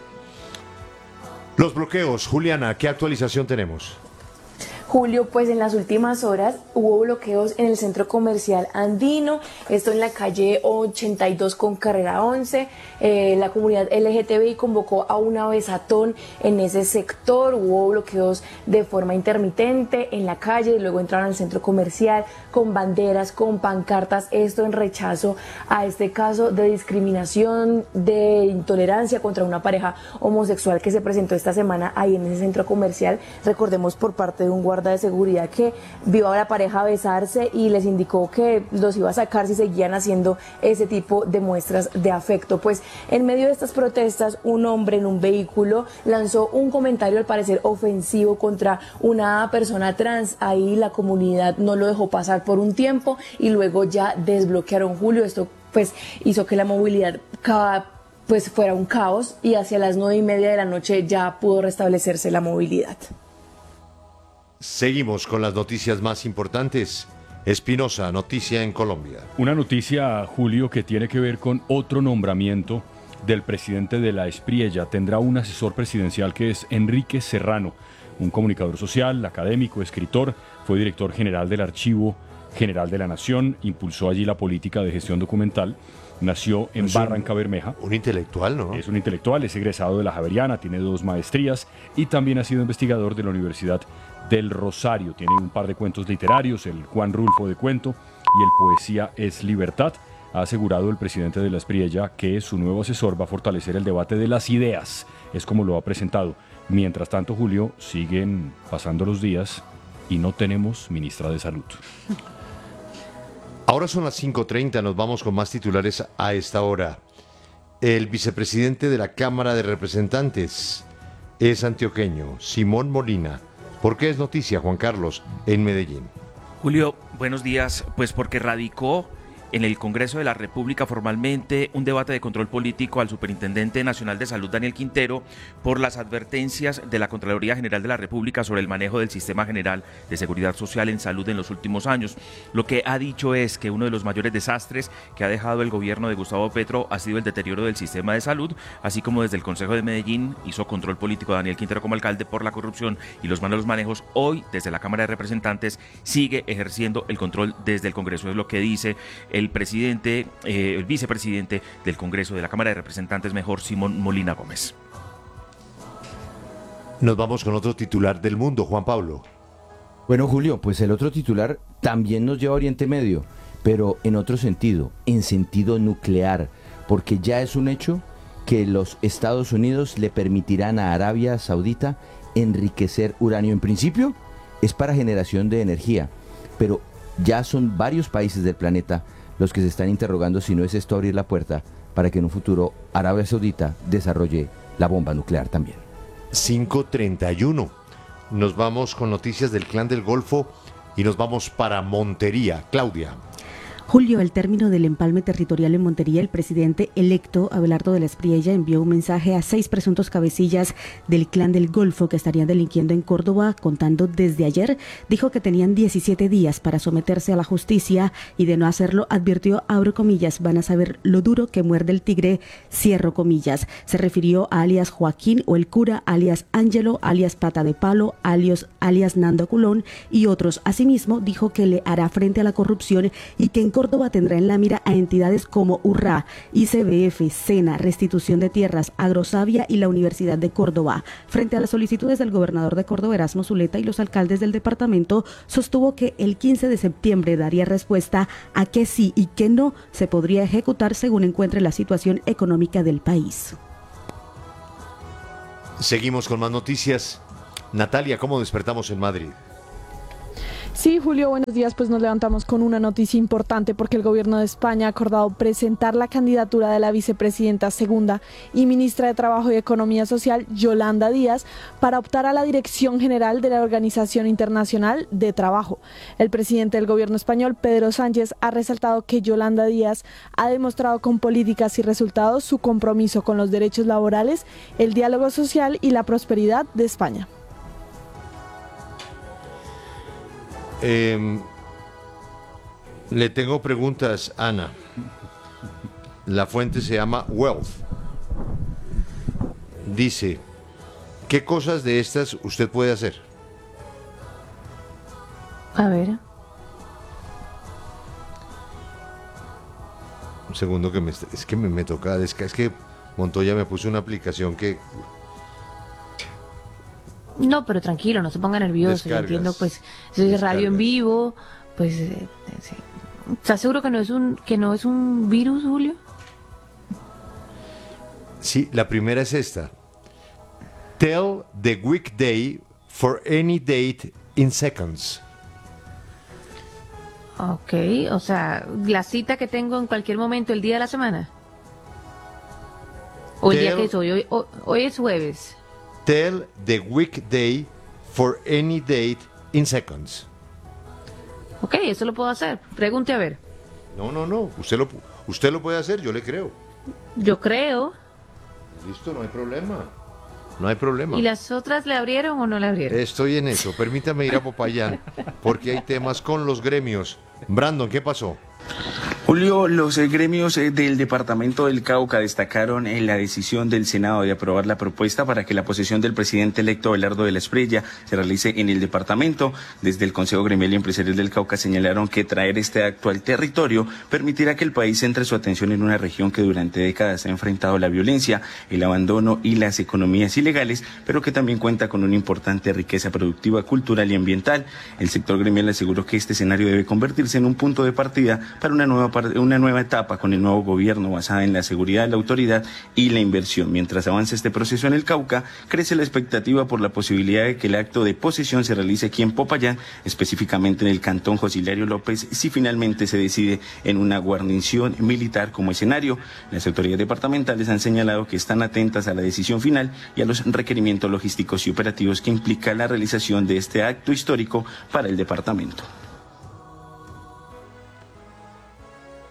S1: Los bloqueos, Juliana, ¿qué actualización tenemos?
S18: Julio, pues en las últimas horas hubo bloqueos en el centro comercial andino, esto en la calle 82 con carrera 11, la comunidad LGTBI convocó a una besatón en ese sector, hubo bloqueos de forma intermitente en la calle, luego entraron al centro comercial con banderas, con pancartas, esto en rechazo a este caso de discriminación, de intolerancia contra una pareja homosexual que se presentó esta semana ahí en ese centro comercial, recordemos por parte de un guarda de seguridad que vio a la pareja besarse y les indicó que los iba a sacar si seguían haciendo ese tipo de muestras de afecto. Pues en medio de estas protestas, un hombre en un vehículo lanzó un comentario al parecer ofensivo contra una persona trans. Ahí la comunidad no lo dejó pasar por un tiempo y luego ya desbloquearon, Julio. Esto pues hizo que la movilidad pues fuera un caos y hacia las 9:30 de la noche ya pudo restablecerse la movilidad.
S1: Seguimos con las noticias más importantes. Espinosa, noticia en Colombia.
S3: Una noticia, Julio, que tiene que ver con otro nombramiento del presidente de la Espriella. Tendrá un asesor presidencial que es Enrique Serrano, un comunicador social, académico, escritor, fue director general del Archivo General de la Nación, impulsó allí la política de gestión documental. Nació en Barranca Bermeja.
S1: Un intelectual, ¿no?
S3: Es un intelectual, es egresado de la Javeriana, tiene 2 maestrías y también ha sido investigador de la Universidad del Rosario. Tiene un par de cuentos literarios, el Juan Rulfo de Cuento y el Poesía es Libertad. Ha asegurado el presidente de la Espriella que su nuevo asesor va a fortalecer el debate de las ideas. Es como lo ha presentado. Mientras tanto, Julio, siguen pasando los días y no tenemos ministra de Salud.
S1: Ahora son las 5:30, nos vamos con más titulares a esta hora. El vicepresidente de la Cámara de Representantes es antioqueño, Simón Molina. ¿Por qué es noticia, Juan Carlos, en Medellín?
S19: Julio, buenos días. Pues porque radicó en el Congreso de la República formalmente un debate de control político al Superintendente Nacional de Salud, Daniel Quintero, por las advertencias de la Contraloría General de la República sobre el manejo del Sistema General de Seguridad Social en salud en los últimos años. Lo que ha dicho es que uno de los mayores desastres que ha dejado el gobierno de Gustavo Petro ha sido el deterioro del sistema de salud, así como desde el Consejo de Medellín hizo control político a Daniel Quintero como alcalde por la corrupción y los malos manejos. Hoy, desde la Cámara de Representantes, sigue ejerciendo el control desde el Congreso. Es lo que dice el presidente, el vicepresidente del Congreso de la Cámara de Representantes, mejor, Simón Molina Gómez.
S1: Nos vamos con otro titular del mundo, Juan Pablo.
S5: Bueno, Julio, pues el otro titular también nos lleva a Oriente Medio, pero en otro sentido, en sentido nuclear, porque ya es un hecho que los Estados Unidos le permitirán a Arabia Saudita enriquecer uranio. En principio es para generación de energía, pero ya son varios países del planeta los que se están interrogando si no es esto abrir la puerta para que en un futuro Arabia Saudita desarrolle la bomba nuclear también.
S1: 5:31. Nos vamos con noticias del Clan del Golfo y nos vamos para Montería. Claudia.
S20: Julio, al término del empalme territorial en Montería, el presidente electo Abelardo de la Espriella envió un mensaje a 6 presuntos cabecillas del Clan del Golfo que estarían delinquiendo en Córdoba, contando desde ayer. Dijo que tenían 17 días para someterse a la justicia y de no hacerlo, advirtió, abro comillas, van a saber lo duro que muerde el tigre, cierro comillas. Se refirió a alias Joaquín o el cura, alias Ángelo, alias Pata de Palo, alias Nando Culón y otros. Asimismo, dijo que le hará frente a la corrupción y que en Córdoba tendrá en la mira a entidades como URRA, ICBF, SENA, Restitución de Tierras, Agrosavia y la Universidad de Córdoba. Frente a las solicitudes del gobernador de Córdoba, Erasmo Zuleta, y los alcaldes del departamento, sostuvo que el 15 de septiembre daría respuesta a qué sí y qué no se podría ejecutar según encuentre la situación económica del país.
S1: Seguimos con más noticias. Natalia, ¿cómo despertamos en Madrid?
S21: Sí, Julio, buenos días. Pues nos levantamos con una noticia importante porque el gobierno de España ha acordado presentar la candidatura de la vicepresidenta segunda y ministra de Trabajo y Economía Social, Yolanda Díaz, para optar a la dirección general de la Organización Internacional de Trabajo. El presidente del gobierno español, Pedro Sánchez, ha resaltado que Yolanda Díaz ha demostrado con políticas y resultados su compromiso con los derechos laborales, el diálogo social y la prosperidad de España.
S1: Le tengo preguntas, Ana. La fuente se llama Wealth. Dice, ¿qué cosas de estas usted puede hacer?
S21: A ver.
S1: Un segundo que es que me toca, es que Montoya me puso una aplicación que...
S6: No, pero tranquilo, no se ponga nervioso. Yo entiendo, pues, es radio en vivo, pues, sí. ¿Estás seguro que no es un virus, Julio?
S1: Sí, la primera es esta. Tell the weekday for any date in seconds.
S6: Ok, o sea, la cita que tengo en cualquier momento, el día de la semana. O el día que es hoy. Hoy es jueves.
S1: Tell the weekday for any date in seconds.
S6: Ok, eso lo puedo hacer. Pregunte a ver.
S1: No. Usted lo puede hacer, yo le creo.
S6: Yo creo.
S1: Listo, no hay problema. No hay problema.
S6: ¿Y las otras le abrieron o no le abrieron?
S1: Estoy en eso. Permítame ir a Popayán, porque hay temas con los gremios. Brandon, ¿qué pasó?
S22: Julio, los gremios del departamento del Cauca destacaron en la decisión del Senado de aprobar la propuesta para que la posesión del presidente electo Abelardo de la Espriella se realice en el departamento. Desde el Consejo Gremial y Empresarial del Cauca señalaron que traer este acto al territorio permitirá que el país centre su atención en una región que durante décadas ha enfrentado la violencia, el abandono y las economías ilegales, pero que también cuenta con una importante riqueza productiva, cultural y ambiental. El sector gremial aseguró que este escenario debe convertirse en un punto de partida para una nueva etapa con el nuevo gobierno basada en la seguridad, la autoridad y la inversión. Mientras avanza este proceso en el Cauca, crece la expectativa por la posibilidad de que el acto de posesión se realice aquí en Popayán, específicamente en el cantón José Hilario López, si finalmente se decide en una guarnición militar como escenario. Las autoridades departamentales han señalado que están atentas a la decisión final y a los requerimientos logísticos y operativos que implica la realización de este acto histórico para el departamento.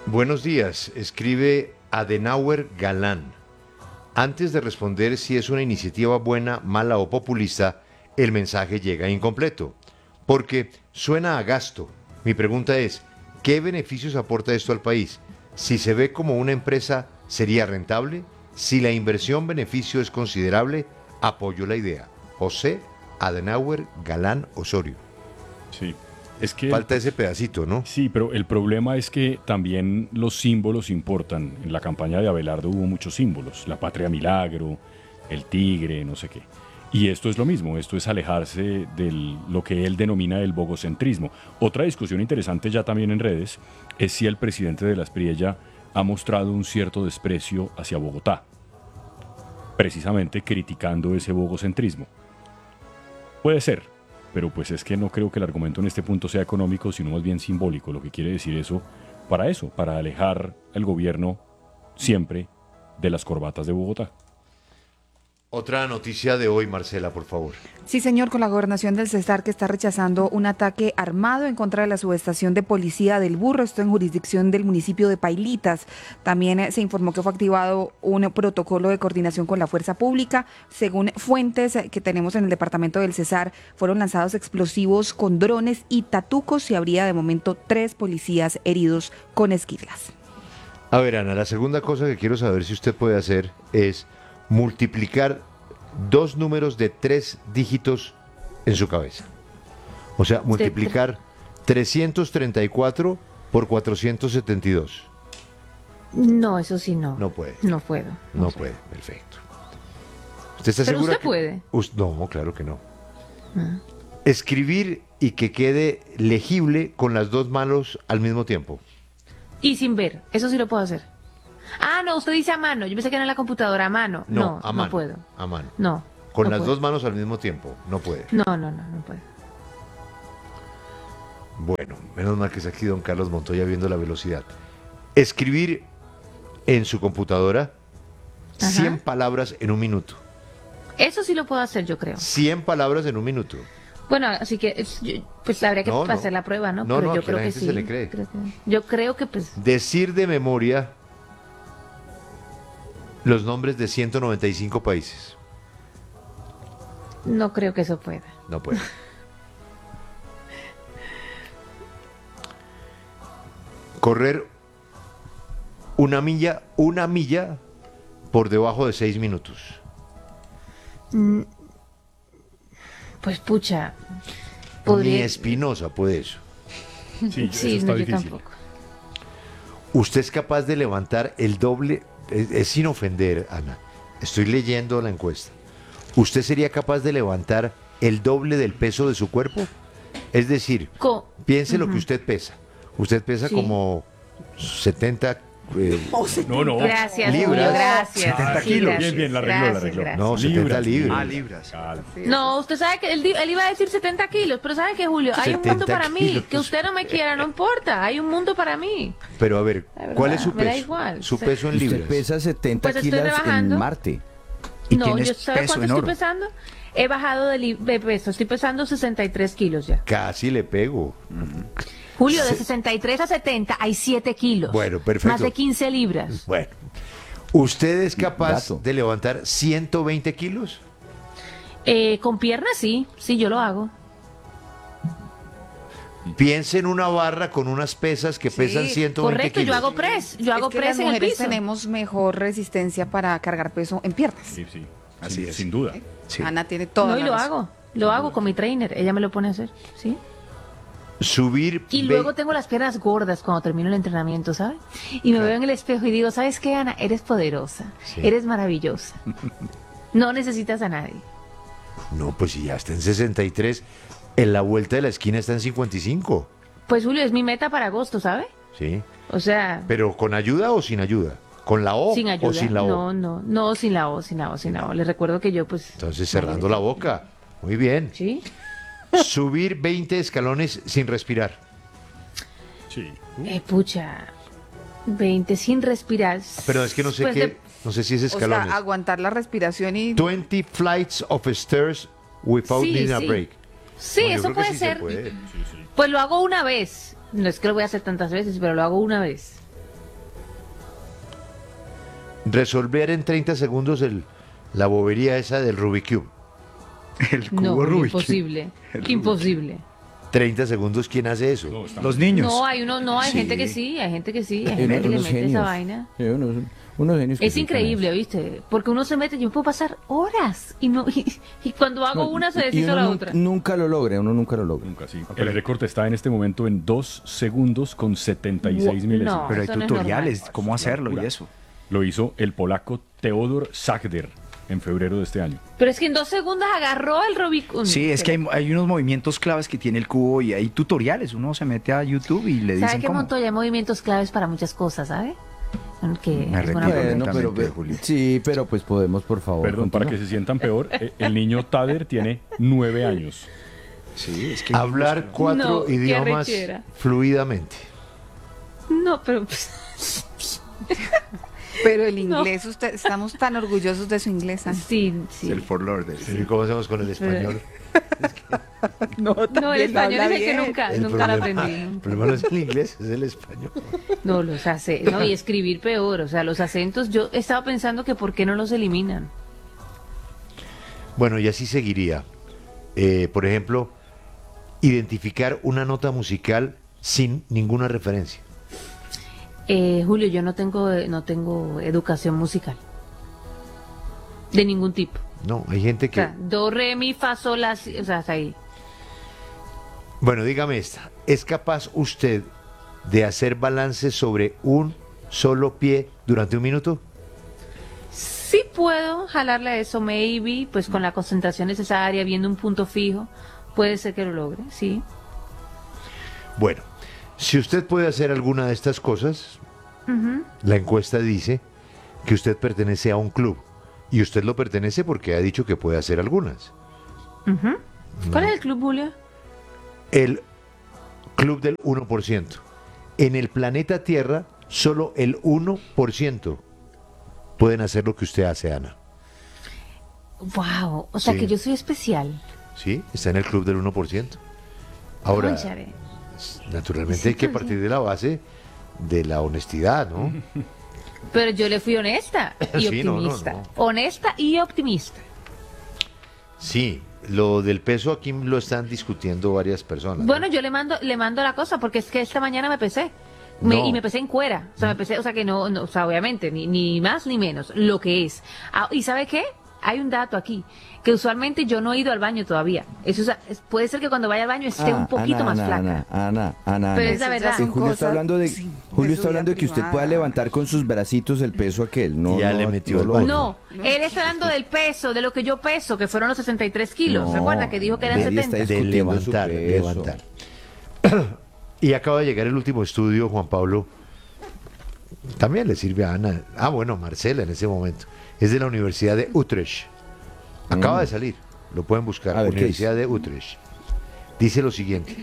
S1: Buenos días, escribe Adenauer Galán. Antes de responder si es una iniciativa buena, mala o populista, el mensaje llega incompleto, porque suena a gasto. Mi pregunta es, ¿qué beneficios aporta esto al país? Si se ve como una empresa, ¿sería rentable? Si la inversión-beneficio es considerable, apoyo la idea. José Adenauer Galán Osorio.
S3: Sí. Es que
S1: falta ese pedacito, ¿no?
S3: Sí, pero el problema es que también los símbolos importan. En la campaña de Abelardo hubo muchos símbolos. La patria milagro, el tigre, no sé qué. Y esto es lo mismo, esto es alejarse de lo que él denomina el bogocentrismo. Otra discusión interesante ya también en redes es si el presidente de la Espriella ha mostrado un cierto desprecio hacia Bogotá, precisamente criticando ese bogocentrismo. Puede ser, pero pues es que no creo que el argumento en este punto sea económico, sino más bien simbólico. Lo que quiere decir eso, para alejar al gobierno siempre de las corbatas de Bogotá.
S1: Otra noticia de hoy, Marcela, por favor.
S4: Sí, señor, con la gobernación del Cesar que está rechazando un ataque armado en contra de la subestación de policía del Burro, esto en jurisdicción del municipio de Pailitas. También se informó que fue activado un protocolo de coordinación con la fuerza pública. Según fuentes que tenemos en el departamento del Cesar, fueron lanzados explosivos con drones y tatucos y habría de momento 3 policías heridos con esquirlas.
S1: A ver, Ana, la segunda cosa que quiero saber si usted puede hacer es multiplicar 2 números de 3 dígitos en su cabeza. O sea, multiplicar 334 por 472.
S6: No, eso sí no.
S1: No puede.
S6: No puedo.
S1: No puede, perfecto. ¿Usted está
S6: Pero
S1: segura
S6: usted puede.
S1: No, claro que no.
S6: Ah.
S1: Escribir y que quede legible con las 2 manos al mismo tiempo.
S6: Y sin ver, eso sí lo puedo hacer. Ah, no, usted dice a mano. Yo pensé que era en la computadora a mano. No,
S1: a mano.
S6: No puedo.
S1: A mano.
S6: No.
S1: Con
S6: no
S1: las
S6: puedo.
S1: 2 manos al mismo tiempo. No puede.
S6: No puedo.
S1: Bueno, menos mal que está aquí don Carlos Montoya viendo la velocidad. Escribir en su computadora 100 palabras en un minuto.
S6: Eso sí lo puedo hacer, yo creo.
S1: 100 palabras en un minuto.
S6: Bueno, así que pues habría que hacer la prueba, ¿no?
S1: No,
S6: pero yo
S1: que
S6: creo
S1: la
S6: que
S1: gente
S6: sí.
S1: se le cree.
S6: Yo creo que pues
S1: Decir de memoria los nombres de 195 países.
S6: no creo que eso pueda.
S1: No puede. Correr una milla por debajo de 6 minutos.
S6: Pues pucha,
S1: Ni
S6: podría...
S1: Espinosa puede eso.
S3: Sí,
S6: Sí,
S3: eso está
S6: no, yo
S3: difícil.
S6: tampoco.
S1: Usted es capaz de levantar el doble, es sin ofender, Ana. Estoy leyendo la encuesta. ¿Usted sería capaz de levantar el doble del peso de su cuerpo? Es decir, piense lo que usted pesa. Usted pesa
S6: Sí.
S1: como 70
S3: No.
S6: Gracias,
S1: libras.
S6: Julio, gracias.
S1: 70
S6: Sí,
S1: kilos.
S6: gracias,
S3: Bien, la arregló.
S6: gracias.
S1: No, 70 libras.
S2: libras.
S6: No, usted sabe que él iba a decir 70 kilos, pero ¿sabe qué, Julio? Hay un
S1: 70
S6: mundo para mí.
S1: kilos.
S6: Que usted no me quiera, no importa. Hay un mundo para mí.
S1: Pero a ver,
S6: La verdad,
S1: ¿cuál es su
S6: me da
S1: peso?
S6: igual.
S1: Su
S6: Sí.
S1: peso en
S5: Usted
S1: libras.
S5: pesa 70
S6: Pues estoy
S5: kilos
S6: rebajando.
S5: en Marte.
S2: ¿Y
S6: No,
S2: tienes
S6: yo ¿sabe
S2: peso
S6: cuánto
S2: en
S6: estoy
S2: oro?
S6: pesando? He bajado de peso. Estoy pesando 63 kilos ya.
S1: Casi le pego.
S6: Julio, de 63 a 70 hay 7 kilos.
S1: Bueno, perfecto.
S6: Más de 15 libras.
S1: Bueno, ¿usted es capaz
S5: Dato.
S1: de levantar 120 kilos?
S6: Con piernas sí, yo lo hago.
S1: Piense en una barra con unas pesas que pesan 120
S6: Correcto,
S1: kilos.
S6: yo hago press, yo hago
S4: Es que
S6: press
S4: las
S6: en el
S4: mujeres
S6: piso.
S4: tenemos mejor resistencia para cargar peso en piernas.
S3: Sí.
S2: Así es.
S3: Sin duda.
S2: Sí.
S4: Ana tiene todo.
S6: No, y lo hago con mi trainer, ella me lo pone a hacer, ¿sí?
S1: Subir.
S6: Y luego tengo las piernas gordas cuando termino el entrenamiento, ¿sabes? Y me veo en el espejo y digo, ¿sabes qué, Ana? Eres poderosa, eres maravillosa. No necesitas a nadie.
S1: No, pues si ya está en 63, en la vuelta de la esquina está en 55.
S6: Pues Julio, es mi meta para agosto, ¿sabe?
S1: Sí.
S6: O sea,
S1: ¿Pero con ayuda o sin ayuda? ¿Con la O
S6: sin ayuda.
S1: o sin la O?
S6: No, sin la O. Les recuerdo que yo pues...
S1: Entonces cerrando la boca. Muy bien.
S6: Sí.
S1: Subir 20 escalones sin respirar.
S3: Sí.
S6: Pucha, 20 sin respirar.
S1: Pero es que no sé
S6: Pues
S1: qué, no sé si es
S4: O
S1: escalones.
S4: sea, aguantar la respiración y...
S1: 20 flights of stairs without
S6: Sí,
S1: needing a
S6: sí.
S1: break.
S6: Sí,
S1: No, yo
S6: eso
S1: creo que
S6: puede
S1: sí se
S6: ser.
S1: puede.
S6: Pues lo hago una vez. No es que lo voy a hacer tantas veces, pero lo hago una vez.
S1: resolver en 30 segundos la bobería esa del Rubik's Cube.
S2: El cubo
S6: No,
S2: Rubik.
S6: imposible. Imposible.
S1: 30 segundos, ¿quién hace eso?
S2: Los niños.
S6: No, hay
S2: Sí.
S6: gente que sí, hay gente que sí, hay gente que le mete esa vaina.
S5: Sí, unos genios que
S6: Es
S5: sí
S6: increíble, ¿viste? Porque uno se mete, yo puedo pasar horas y no y cuando hago
S5: No,
S6: una se
S5: y
S6: deshizo
S5: uno
S6: la
S5: nun-
S6: otra.
S5: Nunca lo logra, uno nunca lo logra.
S3: Nunca, sí. El récord está en este momento en 2 segundos con 76
S6: No,
S3: milésimas.
S2: Pero hay
S6: eso no es
S2: tutoriales,
S6: normal.
S2: cómo hacerlo y eso.
S3: Lo hizo el polaco Teodor Sagder en febrero de este año.
S6: Pero es que en 2 segundos agarró el Rubicon.
S2: Sí, es que hay unos movimientos claves que tiene el cubo y hay tutoriales. Uno se mete a YouTube y le
S6: ¿Sabe
S2: dicen
S6: que
S2: cómo.
S6: Montoya hay movimientos claves para muchas cosas, ¿sabe? Que
S2: Me
S6: es buena
S2: arrepiento.
S6: pregunta.
S5: Bueno, pero, sí, pero pues podemos, por favor.
S3: Perdón, para que
S5: continuar.
S3: se sientan peor, el niño Tader tiene 9 años.
S2: Sí, es que
S1: Hablar 4
S6: No, qué
S1: idiomas
S6: arrechera.
S1: fluidamente.
S6: No, pero
S4: Pero el inglés, estamos tan orgullosos de su inglés. ¿Ah?
S6: sí, sí.
S2: es el Fort Lauderdale.
S1: ¿Y cómo hacemos con el español?
S6: No, el español es el que nunca lo aprendí.
S1: El problema no es el inglés, es el español.
S6: No, los hace, no, y escribir peor, o sea, los acentos, yo estaba pensando que por qué no los eliminan.
S1: Bueno, y así seguiría. Por ejemplo, identificar una nota musical sin ninguna referencia.
S6: Julio, yo no tengo educación musical. De ningún tipo.
S1: No, hay gente
S6: O
S1: que...
S6: sea, do, re, mi, fa, sol, la, si, o sea, hasta ahí.
S1: Bueno, dígame esta. ¿Es capaz usted de hacer balance sobre un solo pie durante un minuto?
S6: Sí puedo jalarle a eso, maybe, pues con la concentración necesaria, viendo un punto fijo, puede ser que lo logre, sí.
S1: Bueno, si usted puede hacer alguna de estas cosas, la encuesta dice que usted pertenece a un club. Y usted lo pertenece porque ha dicho que puede hacer algunas.
S6: Ujú. ¿Cuál es el club, Julio?
S1: El club del 1%. En el planeta Tierra, solo el 1% pueden hacer lo que usted hace, Ana.
S6: Wow, o sea
S1: Sí.
S6: que yo soy especial.
S1: ¿Sí? Está en el club del 1%. Ahora,
S6: Cónchale.
S1: naturalmente
S6: Sí,
S1: hay que
S6: sí.
S1: partir de la base de la honestidad, ¿no?
S6: Pero yo le fui honesta y
S1: Sí, no,
S6: optimista.
S1: no.
S6: Honesta y optimista.
S1: Sí, lo del peso aquí lo están discutiendo varias personas. ¿no?
S6: Bueno, yo le mando la cosa porque es que esta mañana me pesé.
S1: No.
S6: Y me pesé en cuera. O sea, me pesé, o sea que no, o sea, obviamente, ni más ni menos, lo que es. Ah, ¿y sabe qué? Hay un dato aquí, que usualmente yo no he ido al baño todavía. Eso, o sea, puede ser que cuando vaya al baño esté un poquito más flaca.
S5: Ana.
S6: Pero es la verdad.
S5: Sí, Julio está hablando de, Julio está hablando de que usted pueda levantar con sus bracitos el peso aquel. No,
S1: Ya
S5: no,
S1: le metió
S5: no
S1: el
S5: lo-
S1: baño.
S6: No, él está hablando del peso, de lo que yo peso, que fueron los 63 kilos.
S5: No,
S6: ¿Recuerda que dijo que eran
S5: Debbie
S6: 70?
S5: está
S1: De
S5: discutiendo su
S1: levantar,
S5: peso.
S1: levantar. Y acaba de llegar el último estudio, Juan Pablo. También le sirve a Ana. Ah, bueno, Marcela en ese momento. Es de la Universidad de Utrecht. Acaba de salir. Lo pueden buscar.
S5: A ver, ¿qué
S1: Universidad de Utrecht. Dice lo siguiente.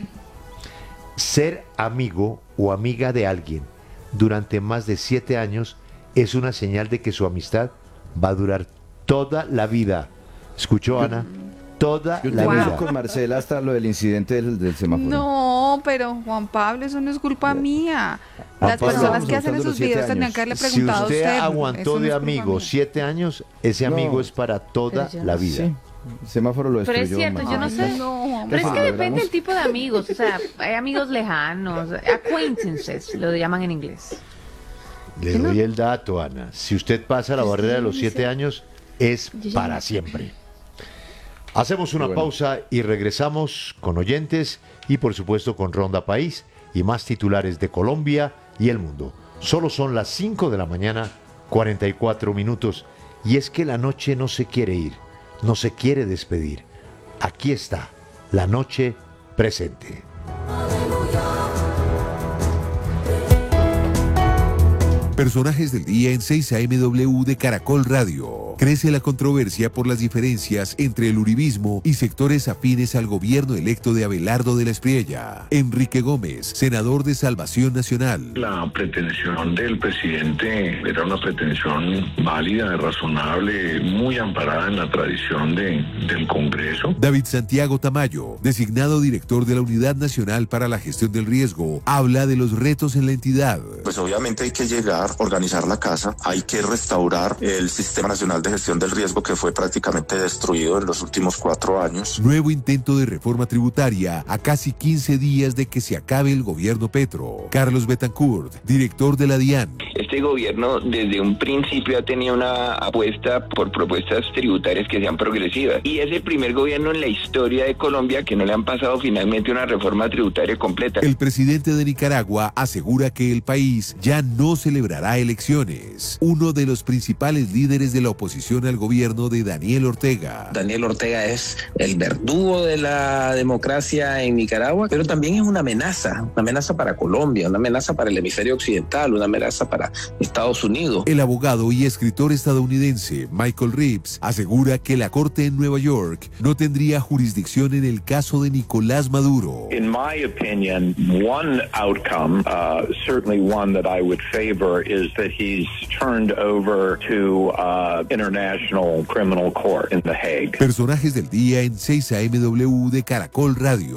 S1: Ser amigo o amiga de alguien durante más de 7 años es una señal de que su amistad va a durar toda la vida. ¿Escuchó, Ana? Toda
S5: Yo
S1: la
S5: tengo eso
S1: vida.
S5: con Marcela hasta lo del incidente del semáforo.
S4: No, pero Juan Pablo, eso no es culpa mía. Las
S1: Pablo,
S4: personas que
S5: estamos
S4: hacen
S5: contando
S4: esos
S5: los 7
S4: videos tendrían
S5: años.
S4: que haberle
S1: Si
S4: preguntado a
S1: usted
S4: usted.
S1: aguantó
S4: Eso no
S1: de
S4: es culpa
S1: amigo
S4: mía.
S1: 7 años, ese
S5: No.
S1: amigo es para toda
S6: Pero yo
S1: la
S6: no
S1: vida.
S5: Sí, el semáforo lo
S6: Pero
S5: destruyó.
S6: es cierto, yo no
S5: Marcela.
S6: sé.
S4: No, Juan
S6: Pero es que
S5: Pablo.
S6: depende del tipo de amigos. O sea, hay amigos lejanos, acquaintances, lo llaman en inglés.
S1: Le doy el dato, Ana. Si usted pasa la barrera de los 7 años, es
S6: Yo ya
S1: para
S6: no-
S1: siempre. Hacemos una
S5: Bueno.
S1: pausa y regresamos con oyentes y por supuesto con Ronda País y más titulares de Colombia y el mundo. Solo son las 5 de la mañana, 44 minutos. Y es que la noche no se quiere ir, no se quiere despedir. Aquí está, la noche presente.
S7: Personajes del día en 6 AMW de Caracol Radio. Crece la controversia por las diferencias entre el uribismo y sectores afines al gobierno electo de Abelardo de la Espriella. Enrique Gómez, senador de Salvación Nacional.
S23: La pretensión del presidente era una pretensión válida, razonable, muy amparada en la tradición del Congreso.
S7: David Santiago Tamayo, designado director de la Unidad Nacional para la Gestión del Riesgo, habla de los retos en la entidad.
S24: Pues obviamente hay que llegar
S8: organizar la casa, hay que restaurar el Sistema Nacional de Gestión del Riesgo que fue prácticamente destruido en los últimos 4 años.
S7: Nuevo intento de reforma tributaria a casi 15 días de que se acabe el gobierno Petro. Carlos Betancourt, director de la DIAN.
S9: Este gobierno desde un principio ha tenido una apuesta por propuestas tributarias que sean progresivas y es el primer gobierno en la historia de Colombia que no le han pasado finalmente una reforma tributaria completa.
S7: El presidente de Nicaragua asegura que el país ya no celebrará elecciones. Uno de los principales líderes de la oposición al gobierno de Daniel Ortega.
S10: Daniel Ortega es el verdugo de la democracia en Nicaragua, pero también es una amenaza para Colombia, una amenaza para el hemisferio occidental, una amenaza para Estados Unidos.
S7: El abogado y escritor estadounidense Michael Reeves asegura que la corte en Nueva York no tendría jurisdicción en el caso de Nicolás Maduro.
S23: In my opinion, one outcome, certainly one that I would favor, is that he's turned over to International Criminal Court in The Hague.
S7: Personajes del día en 6 AMW de Caracol Radio.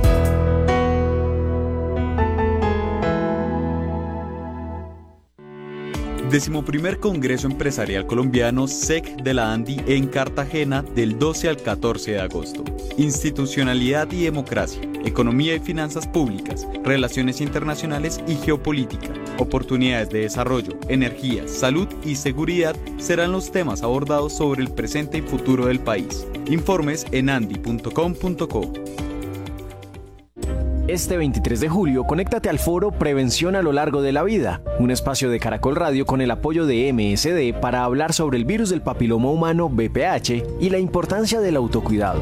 S24: Decimoprimer Congreso Empresarial Colombiano SEC de la ANDI en Cartagena del 12 al 14 de agosto. Institucionalidad y democracia, economía y finanzas públicas, relaciones internacionales y geopolítica, oportunidades de desarrollo, energía, salud y seguridad serán los temas abordados sobre el presente y futuro del país. Informes en andi.com.co.
S25: Este 23 de julio, conéctate al foro Prevención a lo largo de la vida, un espacio de Caracol Radio con el apoyo de MSD para hablar sobre el virus del papiloma humano VPH y la importancia del autocuidado.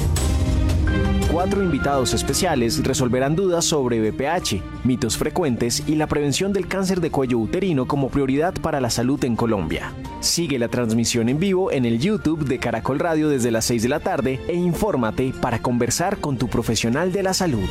S25: 4 invitados especiales resolverán dudas sobre VPH, mitos frecuentes y la prevención del cáncer de cuello uterino como prioridad para la salud en Colombia. Sigue la transmisión en vivo en el YouTube de Caracol Radio desde las 6 de la tarde e infórmate para conversar con tu profesional de la salud.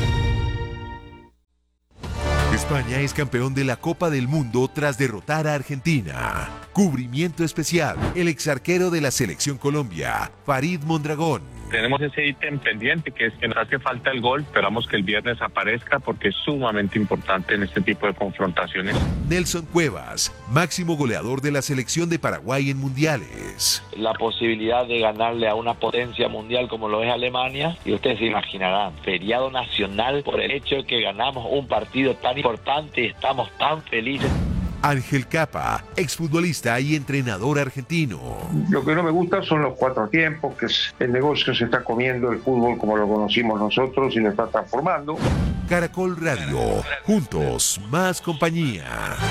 S7: España es campeón de la Copa del Mundo tras derrotar a Argentina. Cubrimiento especial. El exarquero de la Selección Colombia, Farid Mondragón.
S11: Tenemos ese ítem pendiente que es que nos hace falta el gol. Esperamos que el viernes aparezca porque es sumamente importante en este tipo de confrontaciones.
S7: Nelson Cuevas, máximo goleador de la Selección de Paraguay en mundiales.
S26: La posibilidad de ganarle a una potencia mundial como lo es Alemania, y ustedes se imaginarán, feriado nacional por el hecho de que ganamos un partido tan importante y estamos tan felices.
S7: Ángel Capa, exfutbolista y entrenador argentino.
S27: Lo que no me gusta son los 4 tiempos, que el negocio se está comiendo el fútbol como lo conocimos nosotros y lo está transformando.
S7: Caracol Radio, juntos, más compañía.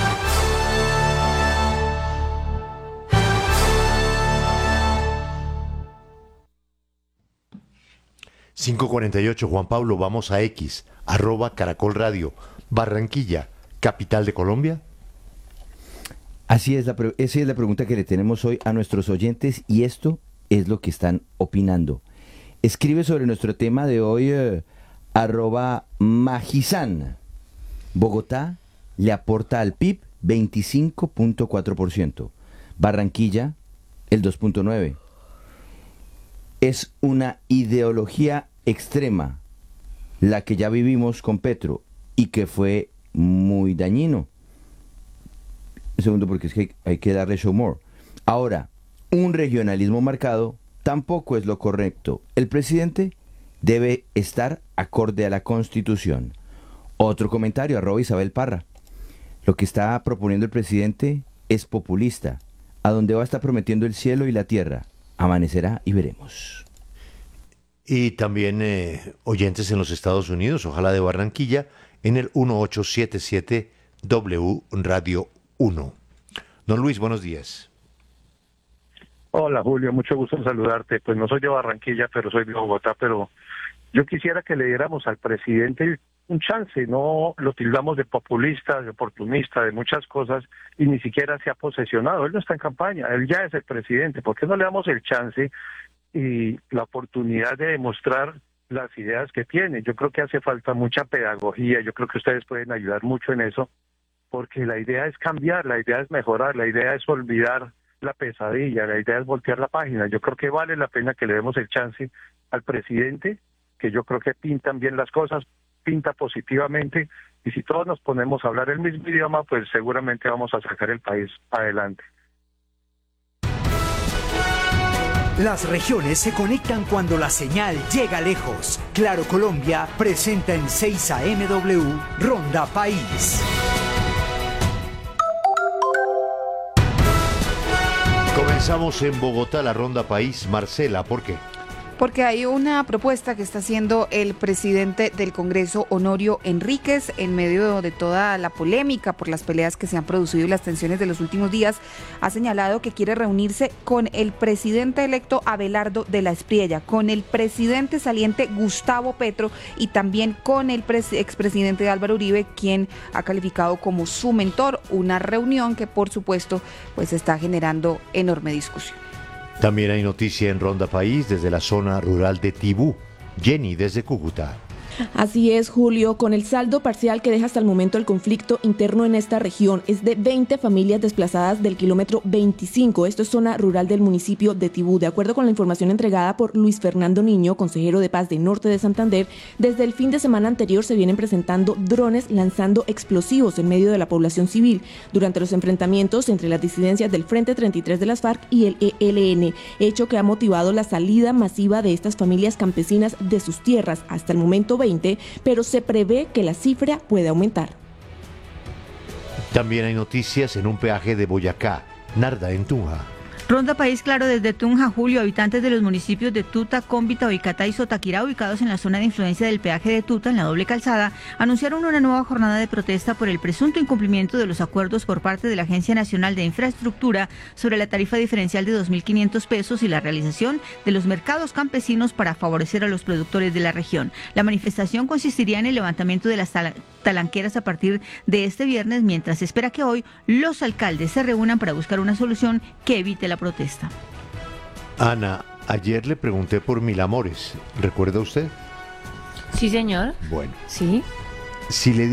S1: ...5:48, Juan Pablo, vamos a X, @Caracol Radio, Barranquilla, capital de Colombia.
S5: Así es, esa es la pregunta que le tenemos hoy a nuestros oyentes y esto es lo que están opinando. Escribe sobre nuestro tema de hoy, @Magizán. Bogotá le aporta al PIB 25.4%. Barranquilla, el 2.9%. Es una ideología extrema la que ya vivimos con Petro y que fue muy dañino. Segundo, porque es que hay que darle show more. Ahora, un regionalismo marcado tampoco es lo correcto. El presidente debe estar acorde a la Constitución. Otro comentario, @Isabel Parra. Lo que está proponiendo el presidente es populista. A donde va a estar prometiendo el cielo y la tierra. Amanecerá y veremos.
S1: Y también oyentes en los Estados Unidos, ojalá de Barranquilla, en el 1877 W Radio 1. Don Luis, buenos días.
S11: Hola Julio, mucho gusto en saludarte. Pues no soy de Barranquilla, pero soy de Bogotá, pero yo quisiera que le diéramos al presidente un chance, no lo tildamos de populista, de oportunista, de muchas cosas, y ni siquiera se ha posesionado. Él no está en campaña, él ya es el presidente. ¿Por qué no le damos el chance y la oportunidad de demostrar las ideas que tiene? Yo creo que hace falta mucha pedagogía, yo creo que ustedes pueden ayudar mucho en eso, porque la idea es cambiar, la idea es mejorar, la idea es olvidar la pesadilla, la idea es voltear la página. Yo creo que vale la pena que le demos el chance al presidente, que yo creo que pintan bien las cosas, pinta positivamente, y si todos nos ponemos a hablar el mismo idioma, pues seguramente vamos a sacar el país adelante.
S12: Las regiones se conectan cuando la señal llega lejos. Claro Colombia presenta en 6 AMW Ronda País.
S1: Comenzamos en Bogotá la Ronda País. Marcela, ¿por qué?
S4: Porque hay una propuesta que está haciendo el presidente del Congreso, Honorio Enríquez, en medio de toda la polémica por las peleas que se han producido y las tensiones de los últimos días. Ha señalado que quiere reunirse con el presidente electo Abelardo de la Espriella, con el presidente saliente Gustavo Petro y también con el expresidente Álvaro Uribe, quien ha calificado como su mentor. Una reunión que, por supuesto, pues está generando enorme discusión.
S1: También hay noticia en Ronda País desde la zona rural de Tibú. Jenny, desde Cúcuta.
S13: Así es, Julio, con el saldo parcial que deja hasta el momento el conflicto interno en esta región, es de 20 familias desplazadas del kilómetro 25. Esto es zona rural del municipio de Tibú. De acuerdo con la información entregada por Luis Fernando Niño, consejero de Paz de Norte de Santander, desde el fin de semana anterior se vienen presentando drones lanzando explosivos en medio de la población civil durante los enfrentamientos entre las disidencias del Frente 33 de las FARC y el ELN, hecho que ha motivado la salida masiva de estas familias campesinas de sus tierras. Hasta el momento 20, pero se prevé que la cifra puede aumentar.
S1: También hay noticias en un peaje de Boyacá, Narda, en Tunja.
S14: Ronda País, claro, desde Tunja, Julio. Habitantes de los municipios de Tuta, Cómbita, Boyacá y Sotaquirá, ubicados en la zona de influencia del peaje de Tuta, en la doble calzada, anunciaron una nueva jornada de protesta por el presunto incumplimiento de los acuerdos por parte de la Agencia Nacional de Infraestructura sobre la tarifa diferencial de 2.500 pesos y la realización de los mercados campesinos para favorecer a los productores de la región. La manifestación consistiría en el levantamiento de las talanqueras a partir de este viernes, mientras se espera que hoy los alcaldes se reúnan para buscar una solución que evite la protesta.
S1: Ana, ayer le pregunté por Mil Amores, ¿recuerda usted?
S6: Sí, señor.
S1: Bueno.
S6: Sí.
S1: Si le